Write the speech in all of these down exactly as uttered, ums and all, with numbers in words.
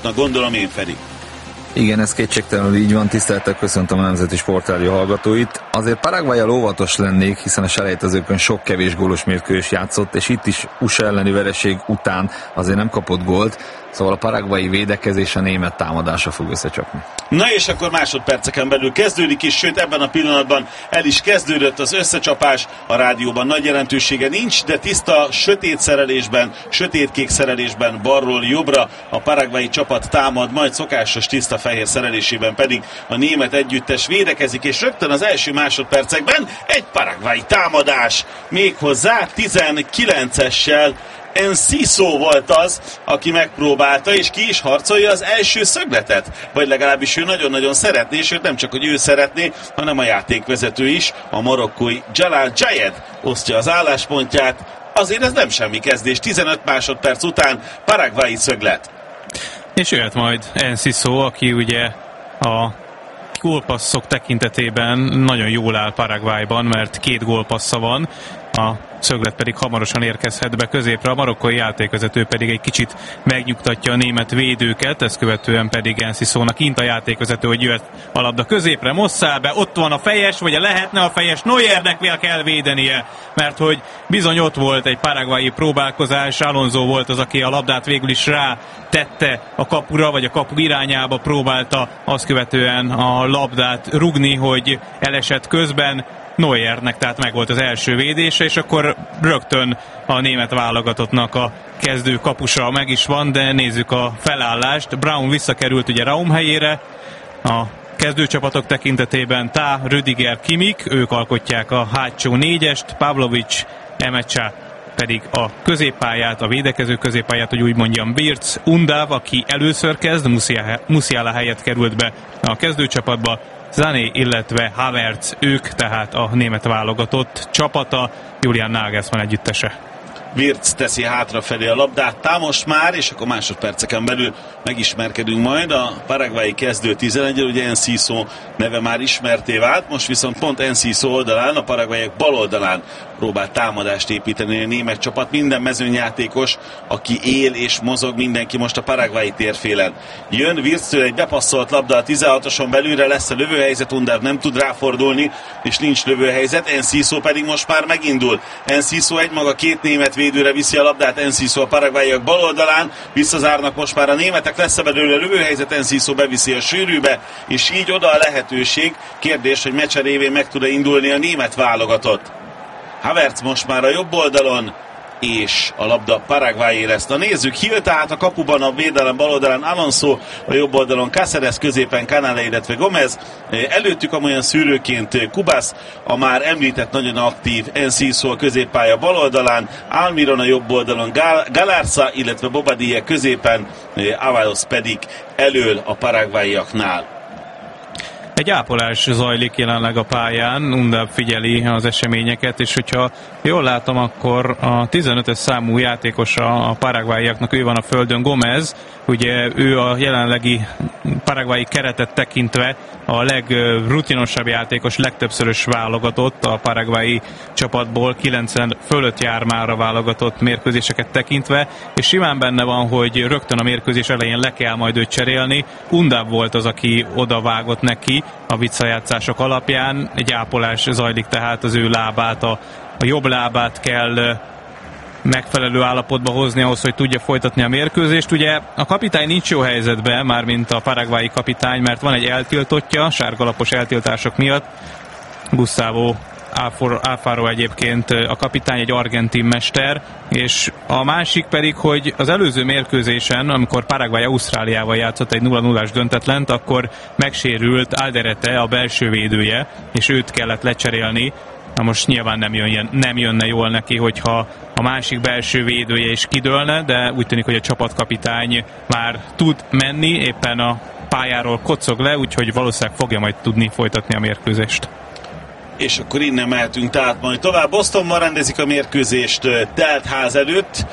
csapatnak, gondolom én, Feri. Igen, ez kétségtelenül így van, tisztelettel köszöntöm a Nemzeti Sportrádió hallgatóit. Azért Paraguaynal óvatos lennék, hiszen a selejtezőkön sok kevés gólos mérkőzés játszott, és itt is u es á elleni vereség után azért nem kapott gólt, szóval a paraguayi védekezés a német támadása fog összecsapni. Na és akkor másodperceken belül kezdődik is, sőt ebben a pillanatban el is kezdődött az összecsapás, a rádióban nagy jelentősége nincs, de tiszta sötét szerelésben, sötétkék szerelésben balról jobbra a paraguayi csapat támad, majd szokásos tiszta fehér szerelésében pedig a német együttes védekezik, és rögtön az első másodpercekben egy paraguayi támadás, méghozzá tizenkilencessel Enciso volt az, aki megpróbálta, és ki is harcolja az első szögletet. Vagy legalábbis ő nagyon-nagyon szeretné, sőt nem csak, hogy ő szeretné, hanem a játékvezető is, a marokkói Jalal Jayed osztja az álláspontját. Azért ez nem semmi kezdés, tizenöt másodperc után paraguayi szöglet. És jöhet majd Enciso, aki ugye a gólpasszok tekintetében nagyon jól áll Paraguayban, mert két gólpassza van, a szöglet pedig hamarosan érkezhet be középre, a marokkói játékvezető pedig egy kicsit megnyugtatja a német védőket, ezt követően pedig Encisónak int a játékvezető, hogy jöhet a labda középre, mosszál be, ott van a fejes, vagy lehetne a fejes, Neuernek vél kell védenie, mert hogy bizony ott volt egy paraguayi próbálkozás, Alonso volt az, aki a labdát végül is rá tette a kapura, vagy a kapu irányába próbálta azt követően a labdát rugni, hogy elesett közben, Neuernek tehát meg volt az első védése, és akkor rögtön a német válogatottnak a kezdő kapusa meg is van, de nézzük a felállást. Braun visszakerült ugye Raum helyére, a kezdőcsapatok tekintetében Tá, Rüdiger, Kimmich, ők alkotják a hátsó négyest, Pavlovic, Emecha pedig a középpályát, a védekező középpályát, hogy úgy mondjam, Wirtz, Undav, aki először kezd, Musiala helyett került be a kezdőcsapatba, Sané, illetve Havertz, ők tehát a német válogatott csapata, Julian Nagelsmann együttese. Wirtz teszi hátrafelé a labdát, támos már, és akkor másodperceken belül megismerkedünk majd a paraguayi kezdő tizenegy, ugye Enciso neve már ismerté vált, most viszont pont Enciso oldalán, a paraguayek bal oldalán próbál támadást építeni a német csapat. Minden mezőnyjátékos, aki él és mozog, mindenki most a paraguayi térfélen jön. Wirtztől egy bepasszolt labda a tizenhatoson belülre, lesz a lövőhelyzet, Undav nem tud ráfordulni, és nincs lövőhelyzet, Enciso pedig most már megindul. Enciso egymaga két német védőre viszi a labdát, Enciso a paraguayiak bal oldalán, visszazárnak most már a németek, lesz belőle lövőhelyzet, Enciso beviszi a sűrűbe, és így oda a lehetőség. Kérdés, hogy meccse révén meg tud-e indulni a német válogatott. Havertz most már a jobb oldalon, és a labda paraguayé lesz. Na nézzük, Hill tehát a kapuban, a védelem bal oldalán Alonso, a jobb oldalon Cáceres, középen Canale, illetve Gomez. Előttük amolyan szűrőként Kubas, a már említett nagyon aktív Enciso a középpálya bal oldalán, Almiron a jobb oldalon, Gal- Galarza, illetve Bobadilla középen, Avalos pedig elől a paraguayiaknál. Egy ápolás zajlik jelenleg a pályán, Undav figyeli az eseményeket, és hogyha jól látom, akkor a tizenötös számú játékosa a paraguayiaknak, ő van a földön, Gomez, ugye ő a jelenlegi paraguayi keretet tekintve a legrutinosabb játékos, legtöbbszörös válogatott a paraguayi csapatból, kilencven fölött jár már a válogatott mérkőzéseket tekintve, és simán benne van, hogy rögtön a mérkőzés elején le kell majd őt cserélni. Undav volt az, aki odavágott neki a visszajátszások alapján, egy ápolás zajlik, tehát az ő lábát, a, a jobb lábát kell megfelelő állapotba hozni ahhoz, hogy tudja folytatni a mérkőzést. Ugye a kapitány nincs jó helyzetben, mármint a paraguayi kapitány, mert van egy eltiltottja, sárgalapos eltiltások miatt. Gustavo Alfaro egyébként a kapitány, egy argentin mester, és a másik pedig, hogy az előző mérkőzésen, amikor Paraguay Ausztráliával játszott egy nulla nullás döntetlent, akkor megsérült Alderete, a belső védője, és őt kellett lecserélni. Na most nyilván nem, jön, nem jönne jól neki, hogyha a másik belső védője is kidőlne, de úgy tűnik, hogy a csapatkapitány már tud menni, éppen a pályáról kocog le, úgyhogy valószínűleg fogja majd tudni folytatni a mérkőzést. És akkor innen mehetünk tehát majd tovább. Bostonban rendezik a mérkőzést telt ház előtt.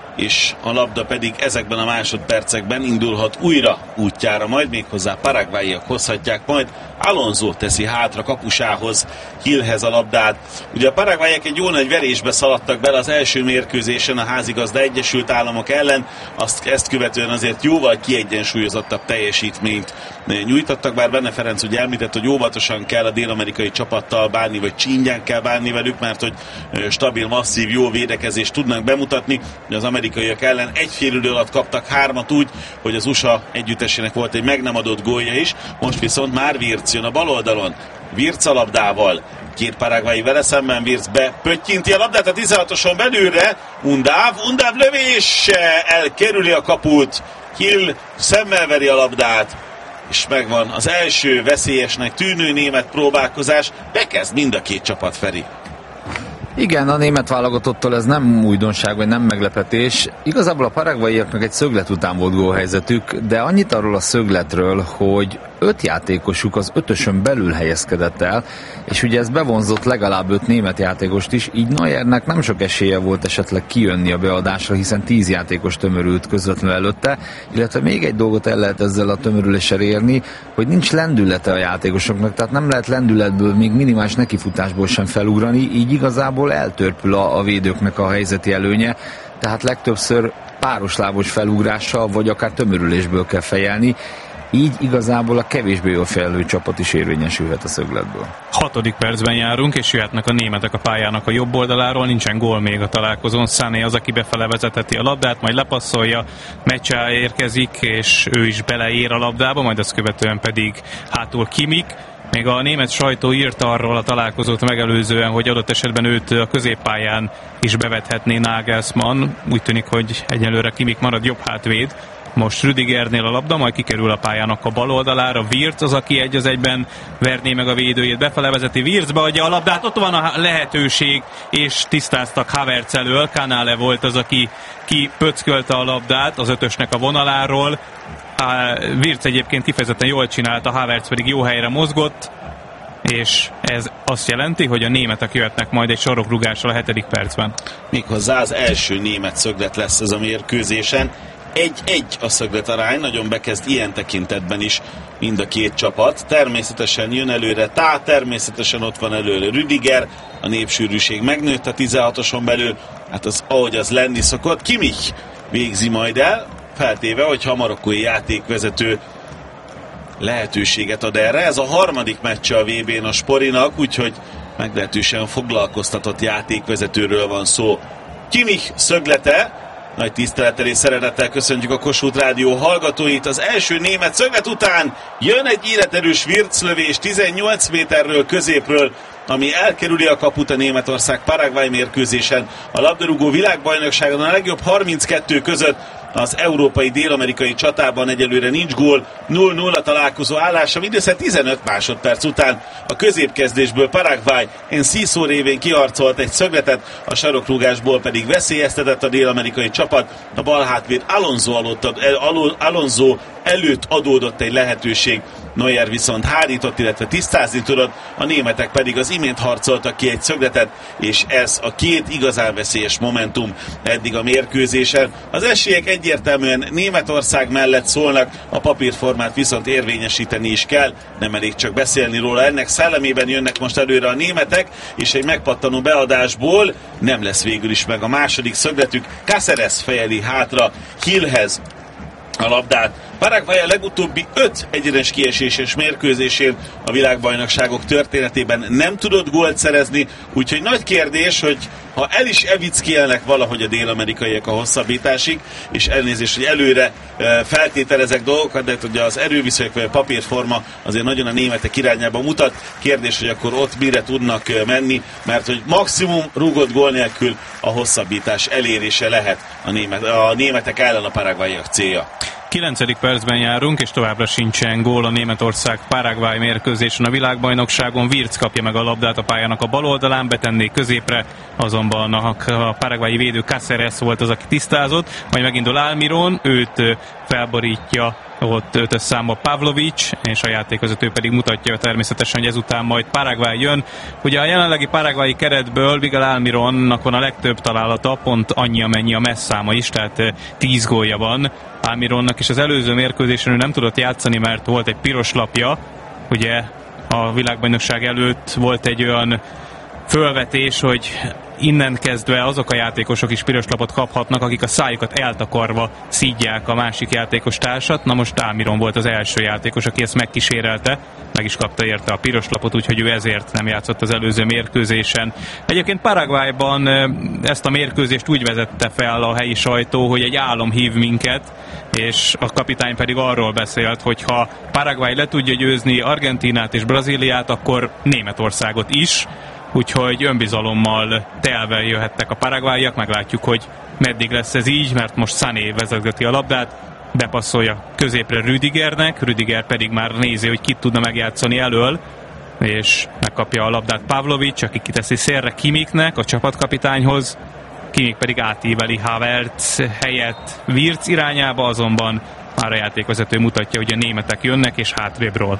és a labda pedig ezekben a másodpercekben indulhat újra útjára, majd méghozzá paraguayiak hozhatják, majd Alonso teszi hátra kapusához, Hillhez a labdát. Ugye a paraguayiak egy jó nagy verésbe szaladtak bele az első mérkőzésen a házigazda Egyesült Államok ellen, azt, ezt követően azért jóval kiegyensúlyozottabb teljesítményt nyújtottak, bár Benne Ferenc ugye említett, hogy óvatosan kell a dél-amerikai csapattal bánni, vagy csínyán kell bánni velük, mert hogy stabil, masszív, jó védekezést tudnak bemutatni. Az amerikaiak ellen egy fél idő alatt kaptak hármat úgy, hogy az u es á együttesének volt egy meg nem adott gólja is, most viszont már Wirtz jön a bal oldalon. Wirtz a labdával, két paraguayi vele szemben, Wirtz bepöttyinti a labdát a tizenhatoson belülre, Undáv, Undáv lövése, elkerüli a kaput, Hill szemmel veri a labdát, és megvan az első veszélyesnek tűnő német próbálkozás, bekezd mind a két csapat, Feri. Igen, a német válogatottól ez nem újdonság, vagy nem meglepetés. Igazából a paraguayiaknak egy szöglet után volt gólhelyzetük, de annyit arról a szögletről, hogy öt játékosuk az ötösön belül helyezkedett el, és ugye ez bevonzott legalább öt német játékost is, így Neuernek nem sok esélye volt esetleg kijönni a beadásra, hiszen tíz játékos tömörült közvetlenül előtte, illetve még egy dolgot el lehet ezzel a tömörüléssel érni, hogy nincs lendülete a játékosoknak, tehát nem lehet lendületből, még minimális nekifutásból sem felugrani, így igazából eltörpül a, a védőknek a helyzeti előnye, tehát legtöbbször pároslábos felugrással, vagy akár tömörülésből kell fejelni, így igazából a kevésbé jól fejlő csapat is érvényesülhet a szögletből. Hatodik percben járunk, és jöhetnek a németek a pályának a jobb oldaláról, nincsen gól még a találkozón. Sané az, aki befele vezeteti a labdát, majd lepasszolja, Meccsa érkezik, és ő is beleér a labdába, majd azt követően pedig hátul Kimmich. Még a német sajtó írt arról a találkozót megelőzően, hogy adott esetben őt a középpályán is bevethetné Nagelsmann. Úgy tűnik, hogy egyelőre Kimmich marad jobb hátvéd. Most Rüdigernél a labda, majd kikerül a pályának a bal oldalára. Wirtz az, aki egy az egyben verné meg a védőjét, befele vezeti, Wirtz beadja a labdát, ott van a lehetőség, és tisztáztak Havertz elől. Kanale volt az, aki kipöckölte a labdát az ötösnek a vonaláról. Wirtz egyébként kifejezetten jól csinálta, Havertz pedig jó helyre mozgott, és ez azt jelenti, hogy a németek jöhetnek majd egy sarokrugásra a hetedik percben. Méghozzá az első német szöglet lesz ez a mérkőzésen. Egy-egy a szögletarány, nagyon bekezd ilyen tekintetben is mind a két csapat. Természetesen jön előre Tá, természetesen ott van előre Rüdiger, a népsűrűség megnőtt a tizenhatoson belül, hát az, ahogy az lenni szokott, Kimmich végzi majd el, feltéve, hogyha a marokkói játékvezető lehetőséget ad erre. Ez a harmadik meccse a vé bén a Sporinak, úgyhogy meglehetősen foglalkoztatott játékvezetőről van szó. Kimmich szöglete, nagy tisztelettel és szeretettel köszöntjük a Kossuth Rádió hallgatóit. Az első német szöglet után jön egy életerős Wirtz lövés tizennyolc méterről középről, ami elkerüli a kaput a Németország-Paraguay mérkőzésen. A labdarúgó világbajnokságon a legjobb harminckettő között az európai dél-amerikai csatában egyelőre nincs gól, nulla nulla találkozó állása, mindössze tizenöt másodperc után a középkezdésből Paraguay Enciso révén kiharcolt egy szögletet, a sarokrúgásból pedig veszélyeztetett a dél-amerikai csapat, a balhátvéd Alonso, Alonso előtt adódott egy lehetőség, Neuer viszont hárított, illetve tisztázni tudott, a németek pedig az imént harcoltak ki egy szögletet, és ez a két igazán veszélyes momentum eddig a mérkőzésen. Az esélyek egyértelműen Németország mellett szólnak, a papírformát viszont érvényesíteni is kell, nem elég csak beszélni róla. Ennek szellemében jönnek most előre a németek, és egy megpattanó beadásból nem lesz végül is meg a második szögletük. Cáceres fejeli hátra Hillhez a labdát. Paraguay a legutóbbi öt egyenes kieséses mérkőzésén a világbajnokságok történetében nem tudott gólt szerezni, úgyhogy nagy kérdés, hogy ha el is evickélnek valahogy a dél-amerikaiak a hosszabbításig, és elnézést, hogy előre e, feltételezek dolgokat, de ugye az erőviszonyok vagy a papírforma azért nagyon a németek irányába mutat. Kérdés, hogy akkor ott mire tudnak menni, mert hogy maximum rúgott gól nélkül a hosszabbítás elérése lehet a, német, a németek ellen a paraguayiak célja. kilencedik percben járunk, és továbbra sincsen gól a Németország-Paraguay mérkőzésen a világbajnokságon. Wirtz kapja meg a labdát a pályának a bal oldalán, betenné középre, azonban a paraguayi védő Cáceres volt az, aki tisztázott, majd megindul Almiron, őt felborítja ott ötös számba Pavlovics, és a játékvezető pedig mutatja természetesen, hogy ezután majd Paraguay jön. Ugye a jelenlegi paraguayi keretből Miguel Almironnak van a legtöbb találata, pont annyi, amennyi a messzáma is, tehát tíz gólja van Almironnak, és az előző mérkőzésen ő nem tudott játszani, mert volt egy piros lapja. Ugye a világbajnokság előtt volt egy olyan fölvetés, hogy innen kezdve azok a játékosok is piros lapot kaphatnak, akik a szájukat eltakarva szídják a másik játékos társat. Na most Almiron volt az első játékos, aki ezt megkísérelte, meg is kapta érte a piros lapot, úgyhogy ő ezért nem játszott az előző mérkőzésen. Egyébként Paraguayban ezt a mérkőzést úgy vezette fel a helyi sajtó, hogy egy álom hív minket, és a kapitány pedig arról beszélt, hogy ha Paraguay le tudja győzni Argentínát és Brazíliát, akkor Németországot is. Úgyhogy önbizalommal telve jöhettek a paraguayiak, meglátjuk, hogy meddig lesz ez így, mert most Sané vezetgeti a labdát, bepasszolja középre Rüdigernek, Rüdiger pedig már nézi, hogy kit tudna megjátszani elől, és megkapja a labdát Pavlovics, aki kiteszi szélre Kimiknek, a csapatkapitányhoz, Kimik pedig átíveli Havertz helyett Wirtz irányába, azonban már a játékvezető mutatja, hogy a németek jönnek, és hátrébről.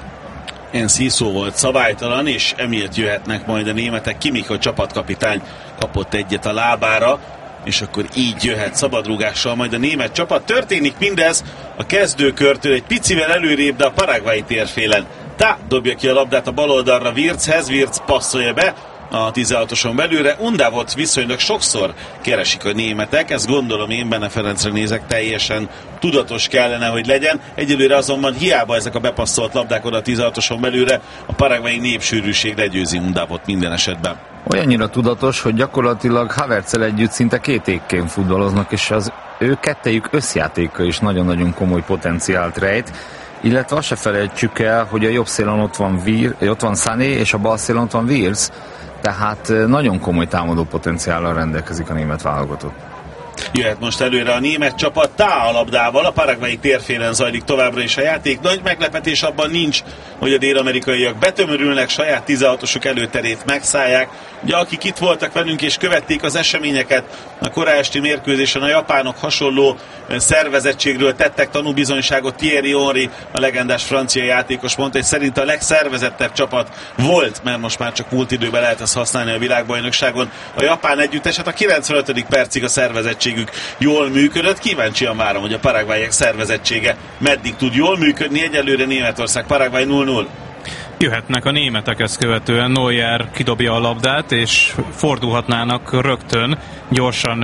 Enciso volt szabálytalan, és emiatt jöhetnek majd a németek. Kimik, a csapatkapitány, kapott egyet a lábára, és akkor így jöhet szabadrúgással majd a német csapat. Történik mindez a kezdőkörtől egy picivel előrébb, de a paraguayi térfélen. Tá dobja ki a labdát a bal oldalra Wirtzhez, Wirtz passzolja be a tizenhatoson belőle. Undávot viszonylag sokszor keresik a németek, ezt gondolom én, Bene Ferencre nézek, teljesen tudatos kellene, hogy legyen. Egyelőre azonban hiába ezek a bepasszolt labdák oda a tizenhatoson belőle, a paraguayi népsűrűség legyőzi Undávot minden esetben. Olyannyira tudatos, hogy gyakorlatilag Havertzel együtt szinte két égként futballoznak, és az ő kettejük összjátéka is nagyon-nagyon komoly potenciált rejt. Illetve azt se felejtsük el, hogy a jobb szélon ott van, Vir, ott van Sané, és a bal szélon ott van Wirtz, tehát nagyon komoly támadó potenciállal rendelkezik a német válogatott. Jöhet most előre a német csapat Tá a labdával, a paraguayi térfélen zajlik továbbra is a játék. Nagy meglepetés abban nincs, hogy a dél-amerikaiak betömörülnek, saját tizenhatosuk előterét megszállják. Ugye akik itt voltak velünk és követték az eseményeket, a korai esti mérkőzésen a japánok hasonló szervezettségről tettek tanúbizonyságot. Thierry Henry, a legendás francia játékos mondta, hogy szerint a legszervezettebb csapat volt, mert most már csak múlt időben lehet ezt használni a világbajnokságon. A japán együtteset a kilencvenötödik percig a szervezettségük jól működött. Kíváncsian várom, hogy a paraguayiak szervezettsége meddig tud jól működni. Egyelőre Németország Paraguay null null. Jöhetnek a németek ezt követően, Neuer kidobja a labdát, és fordulhatnának rögtön, gyorsan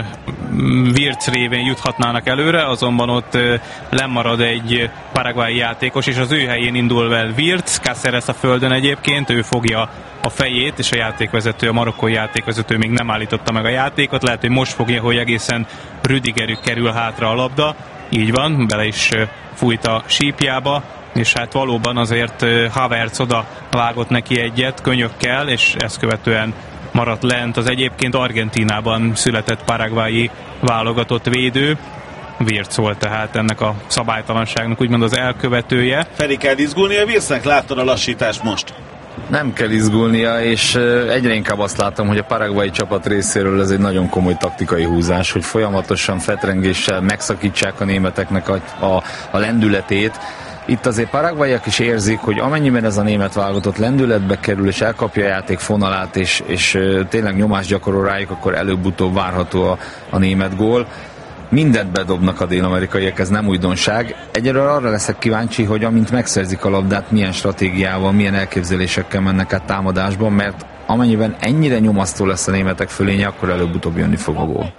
Wirtz révén juthatnának előre, azonban ott lemarad egy paraguayi játékos, és az ő helyén indul el Wirtz, Cáceres a földön egyébként, ő fogja a fejét, és a játékvezető, a marokkói játékvezető még nem állította meg a játékot, lehet, hogy most fogja, hogy egészen Rüdigerük kerül hátra a labda, így van, bele is fújt a sípjába, és hát valóban azért Havertz oda vágott neki egyet könyökkel, és ezt követően maradt lent az egyébként Argentínában született paraguayi válogatott védő. Wirtz volt tehát ennek a szabálytalanságnak úgymond az elkövetője. Feri, kell izgulni a Wirtznek? Láttad a lassítást most? Nem kell izgulnia, és egyre inkább azt látom, hogy a paraguayi csapat részéről ez egy nagyon komoly taktikai húzás, hogy folyamatosan fetrengéssel megszakítsák a németeknek a, a, a lendületét. Itt azért paraguayiak is érzik, hogy amennyiben ez a német válogatott lendületbe kerül, és elkapja a játék fonalát, és, és tényleg nyomást gyakorol rájuk, akkor előbb-utóbb várható a, a német gól. Mindent bedobnak a dél-amerikaiak, ez nem újdonság. Egyelőre arra leszek kíváncsi, hogy amint megszerzik a labdát, milyen stratégiával, milyen elképzelésekkel mennek át támadásban, mert amennyiben ennyire nyomasztó lesz a németek fölénye, akkor előbb-utóbb jönni fog a gól.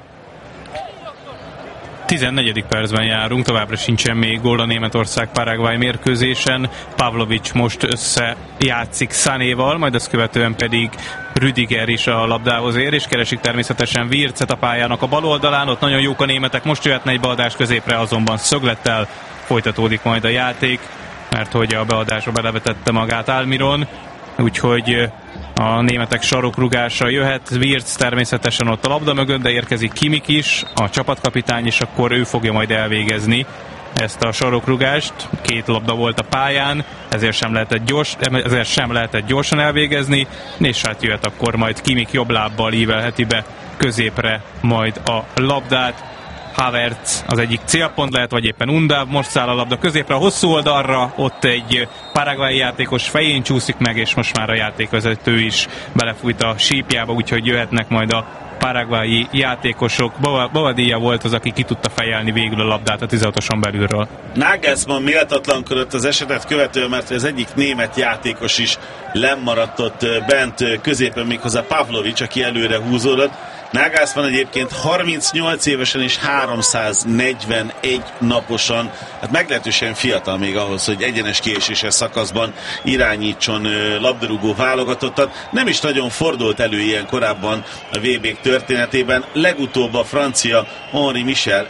tizennegyedik percben járunk, továbbra sincsen még gól a Németország-Paraguay mérkőzésen. Pavlovics most összejátszik Sanéval, majd ezt követően pedig Rüdiger is a labdához ér, és keresik természetesen Wirtzet a pályának a bal oldalán. Ott nagyon jók a németek, most jöhetne egy beadás középre, azonban szöglettel folytatódik majd a játék, mert hogy a beadásba belevetette magát Almiron, úgyhogy a németek sarokrugása jöhet, Wirtz természetesen ott a labda mögött, de érkezik Kimik is, a csapatkapitány, és akkor ő fogja majd elvégezni ezt a sarokrugást. Két labda volt a pályán, ezért sem lehetett, gyors, ezért sem lehetett gyorsan elvégezni, és hát jöhet akkor majd Kimik jobb lábbal ívelheti be középre majd a labdát. Havertz az egyik célpont lehet, vagy éppen Undav, most száll a labda középre, a hosszú oldalra, ott egy paraguayi játékos fején csúszik meg, és most már a játékvezető is belefújt a sípjába, úgyhogy jöhetnek majd a paraguayi játékosok. Bobadilla volt az, aki ki tudta fejelni végül a labdát a tizenhatoson belülről. Nagelsmann méltatlankodott az esetet követően, mert az egyik német játékos is lemaradt ott bent középen, méghozzá Pavlovics, aki előre húzódott. Nagelsmann egyébként harmincnyolc évesen és háromszáznegyvenegy naposan, hát meglehetősen fiatal még ahhoz, hogy egyenes kieséses szakaszban irányítson labdarúgó válogatottat. Nem is nagyon fordult elő ilyen korábban a vé bék történetében. Legutóbb a francia Henri Michel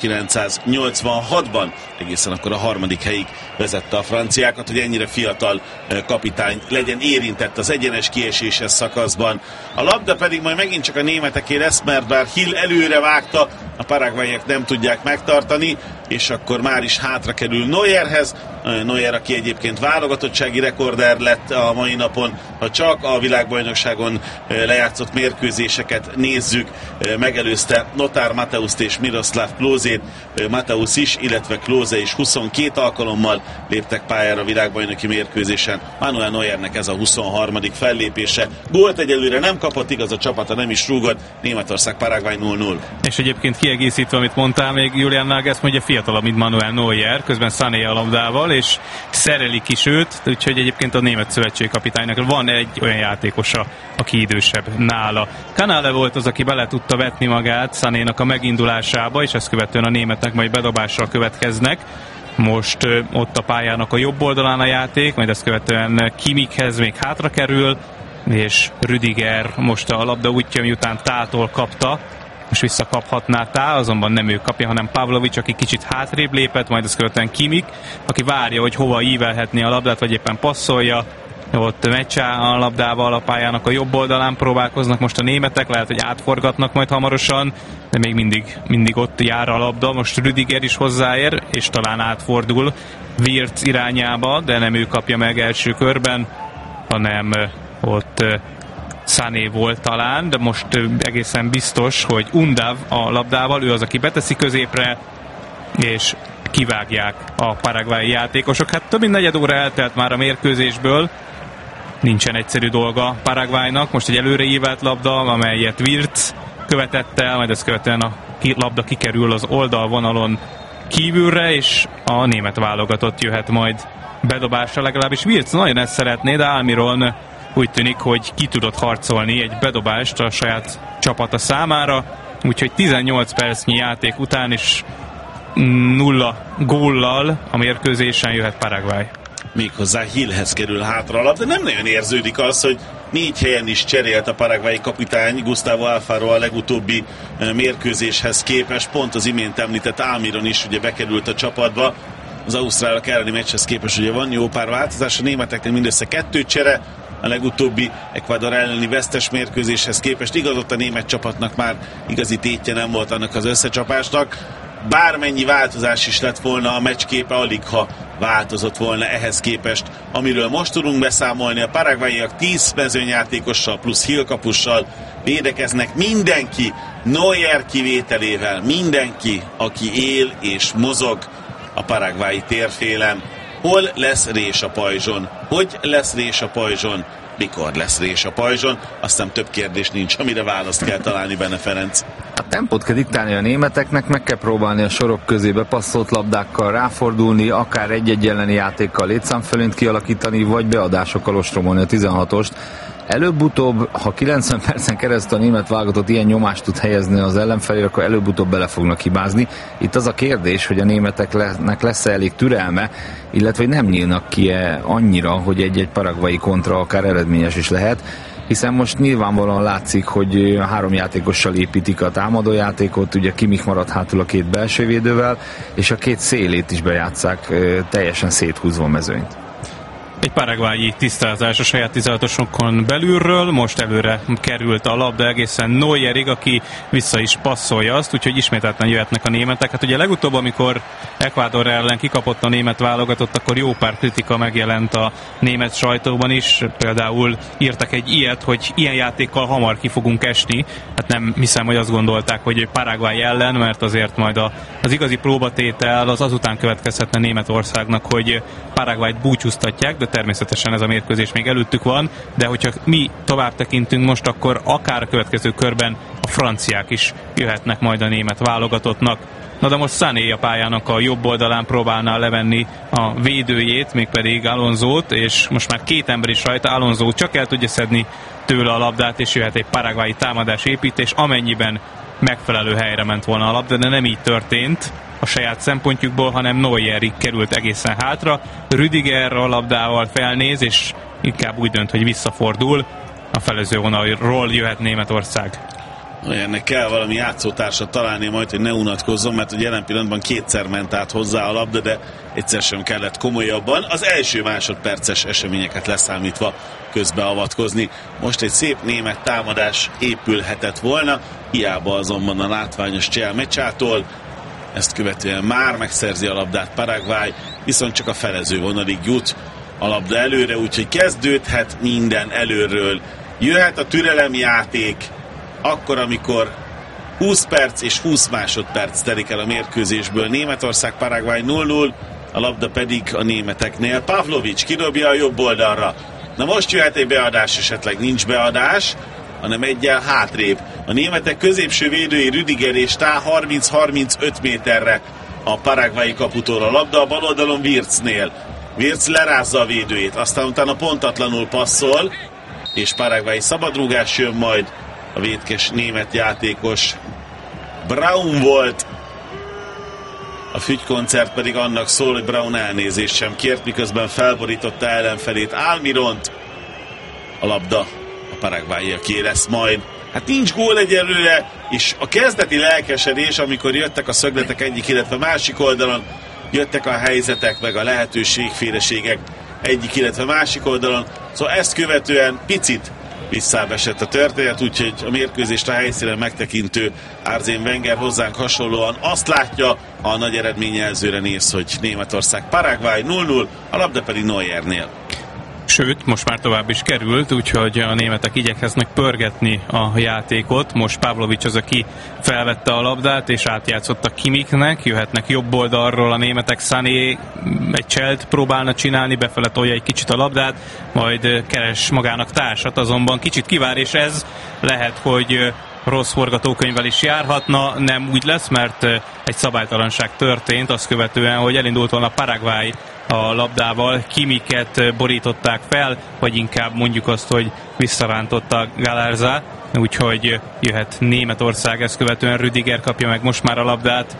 ezerkilencszáznyolcvanhatban egészen akkor a harmadik helyig vezette a franciákat, hogy ennyire fiatal kapitány legyen érintett az egyenes kieséses szakaszban. A labda pedig majd megint csak a németeké lesz, mert bár Hill előre vágta, a paraguayiak nem tudják megtartani, és akkor már is hátra kerül Neuerhez. Neuer, aki egyébként válogatottsági rekorder lett a mai napon, ha csak a világbajnokságon lejátszott mérkőzéseket nézzük, megelőzte Lothar Matthäust és Miroslav Klózét. Matthäus is, illetve Klóze is huszonkét alkalommal léptek pályára a világbajnoki mérkőzésen. Manuel Neuernek ez a huszonharmadik fellépése. Gólt egyelőre nem kapott, igaz, a csapata nem is rúgott. Németország Paraguay nulla nulla. És egyébként kiegészítve, amit mondtál, még Julian Nagelsmann ugye fiatalabb, mint Manuel Neuer, közben Sané a labdával, és szerelik is őt, úgyhogy egyébként a német szövetségkapitánynak van egy olyan játékosa, aki idősebb nála. Canale volt az, aki bele tudta vetni magát Sanénak a megindulásába, és ezt követően a németek majd bedobással következnek. Most ö, ott a pályának a jobb oldalán a játék, majd ezt követően Kimmichhez még hátra kerül, és Rüdiger most a labda útja, miután Tától kapta, most visszakaphatná Tá, azonban nem ő kapja, hanem Pavlovics, aki kicsit hátrébb lépett, majd ezt követően Kimmich, aki várja, hogy hova ívelhetné a labdát, vagy éppen passzolja. Ott Meccsá a labdával a pályának a jobb oldalán próbálkoznak most a németek, lehet, hogy átforgatnak majd hamarosan, de még mindig, mindig ott jár a labda. Most Rüdiger is hozzáér, és talán átfordul Wirtz irányába, de nem ő kapja meg első körben, hanem ott Sané volt talán, de most egészen biztos, hogy Undav a labdával, ő az, aki beteszi középre, és kivágják a paraguayi játékosok. Hát több mint negyed óra eltelt már a mérkőzésből, nincsen egyszerű dolga Paraguaynak. Most egy előreívelt labda, amelyet Wirtz követett el, majd ezt követően a labda kikerül az oldalvonalon kívülre, és a német válogatott jöhet majd bedobásra, legalábbis Wirtz nagyon ezt szeretné, de Almiron úgy tűnik, hogy ki tudott harcolni egy bedobást a saját csapata számára, úgyhogy tizennyolc percnyi játék után is nulla góllal a mérkőzésen jöhet Paraguay. Méghozzá Hillhez kerül hátra a labda, de nem nagyon érződik az, hogy négy helyen is cserélt a paraguayi kapitány, Gustavo Alfaro a legutóbbi mérkőzéshez képest, pont az imént említett Almiron is ugye bekerült a csapatba. Az ausztrálok elleni meccshez képest ugye van jó pár változás, a németeknek mindössze kettő csere, a legutóbbi Ecuador elleni vesztes mérkőzéshez képest. Igaz, ott a német csapatnak már igazi tétje nem volt annak az összecsapásnak. Bármennyi változás is lett volna, a meccsképe alig ha változott volna ehhez képest, amiről most tudunk beszámolni. A paraguayiak tíz mezőnyjátékossal plusz Hill kapussal védekeznek. Mindenki, Neuer kivételével, mindenki, aki él és mozog a paraguayi térfélen. Hol lesz rés a pajzson? Hogy lesz rés a pajzson? Mikor lesz rés a pajzson? Aztán több kérdés nincs, amire választ kell találni benne, Ferenc. A tempót kell diktálni a németeknek, meg kell próbálni a sorok közébe passzolt labdákkal ráfordulni, akár egy-egy elleni játékkal létszámfölényt kialakítani, vagy beadásokkal ostromolni a tizenhatost. Előbb-utóbb, ha kilencven percen keresztül a német válogatott ilyen nyomást tud helyezni az ellenfelé, akkor előbb-utóbb bele fognak hibázni. Itt az a kérdés, hogy a németeknek lesz-e elég türelme, illetve hogy nem nyílnak ki -e annyira, hogy egy-egy paraguayi kontra akár eredményes is lehet, hiszen most nyilvánvalóan látszik, hogy három játékossal építik a támadójátékot, ugye Kimmich maradt hátul a két belső védővel, és a két szélét is bejátsszák teljesen széthúzva a mezőnyt. Egy paraguayi tisztázás a saját tizenhatosokon belülről, most előre került a labda egészen Neuerig, aki vissza is passzolja azt, úgyhogy ismételten jöhetnek a németek. Hát ugye legutóbb, amikor Ecuador ellen kikapott a német válogatott, akkor jó pár kritika megjelent a német sajtóban is, például írtak egy ilyet, hogy ilyen játékkal hamar ki fogunk esni. Hát nem hiszem, hogy azt gondolták, hogy Paraguay ellen, mert azért majd a, az igazi próbatétel az azután következhetne Németországnak, hogy Paraguayt búcsúztatják, de természetesen ez a mérkőzés még előttük van, de hogyha mi tovább tekintünk most, akkor akár a következő körben a franciák is jöhetnek majd a német válogatottnak. Na de most Sané a pályának a jobb oldalán próbálná levenni a védőjét, mégpedig Alonzót, és most már két ember is rajta, Alonso csak el tudja szedni tőle a labdát, és jöhet egy paraguayi támadás építés, amennyiben megfelelő helyre ment volna a labda, de nem így történt a saját szempontjukból, hanem Neuerig került egészen hátra. Rüdiger a labdával felnéz, és inkább úgy dönt, hogy visszafordul. A felező vonalról jöhet Németország. Ennek kell valami játszótársat találni majd, hogy ne unatkozzon, mert hogy jelen pillanatban kétszer ment át hozzá a labda, de egyszer sem kellett komolyabban az első másodperces eseményeket leszámítva közbeavatkozni. Most egy szép német támadás épülhetett volna, hiába azonban a látványos Csel Mecsától. Ezt követően már megszerzi a labdát Paraguay, viszont csak a felező vonalig jut a labda előre, úgyhogy kezdődhet minden előről. Jöhet a türelemjáték, akkor, amikor húsz perc és húsz másodperc telik el a mérkőzésből. Németország Paraguay nulla nulla, a labda pedig a németeknél. Pavlovics kidobja a jobb oldalra. Na most jöhet egy beadás, esetleg nincs beadás, hanem egyel hátrébb. A németek középső védői Rüdiger és Tá harminc-harmincöt méterre a paraguayi kaputól a labda, a bal oldalon Wirtznél. Wirtz lerázza a védőjét, aztán utána pontatlanul passzol, és paraguayi szabadrúgás jön majd. A vétkes német játékos Braun volt. A fügykoncert pedig annak szól, hogy Braun elnézést sem kért, miközben felborította ellenfelét Almiront. A labda a paraguayiaké lesz majd. Hát nincs gól egyelőre, és a kezdeti lelkesedés, amikor jöttek a szögletek egyik, illetve másik oldalon, jöttek a helyzetek, meg a lehetőségféleségek egyik, illetve másik oldalon. Szóval ezt követően picit visszább esett a történet, úgyhogy a mérkőzést a helyszínen megtekintő Arsène Wenger hozzánk hasonlóan azt látja, a nagy eredményjelzőre néz, hogy Németország Paraguay nulla nulla, a labda pedig Neuernél. Sőt, most már tovább is került, úgyhogy a németek igyekeznek pörgetni a játékot. Most Pavlovics az, aki felvette a labdát, és átjátszott a Kimmichnek. Jöhetnek jobb oldalról a németek, Sané egy cselt próbálna csinálni, befele tolja egy kicsit a labdát, majd keres magának társat, azonban kicsit kivár, és ez lehet, hogy rossz forgatókönyvvel is járhatna, nem úgy lesz, mert egy szabálytalanság történt, azt követően, hogy elindult volna Paraguay a labdával, Kimichet borították fel, vagy inkább mondjuk azt, hogy visszarántotta Galarza, úgyhogy jöhet Németország, ezt követően Rüdiger kapja meg most már a labdát,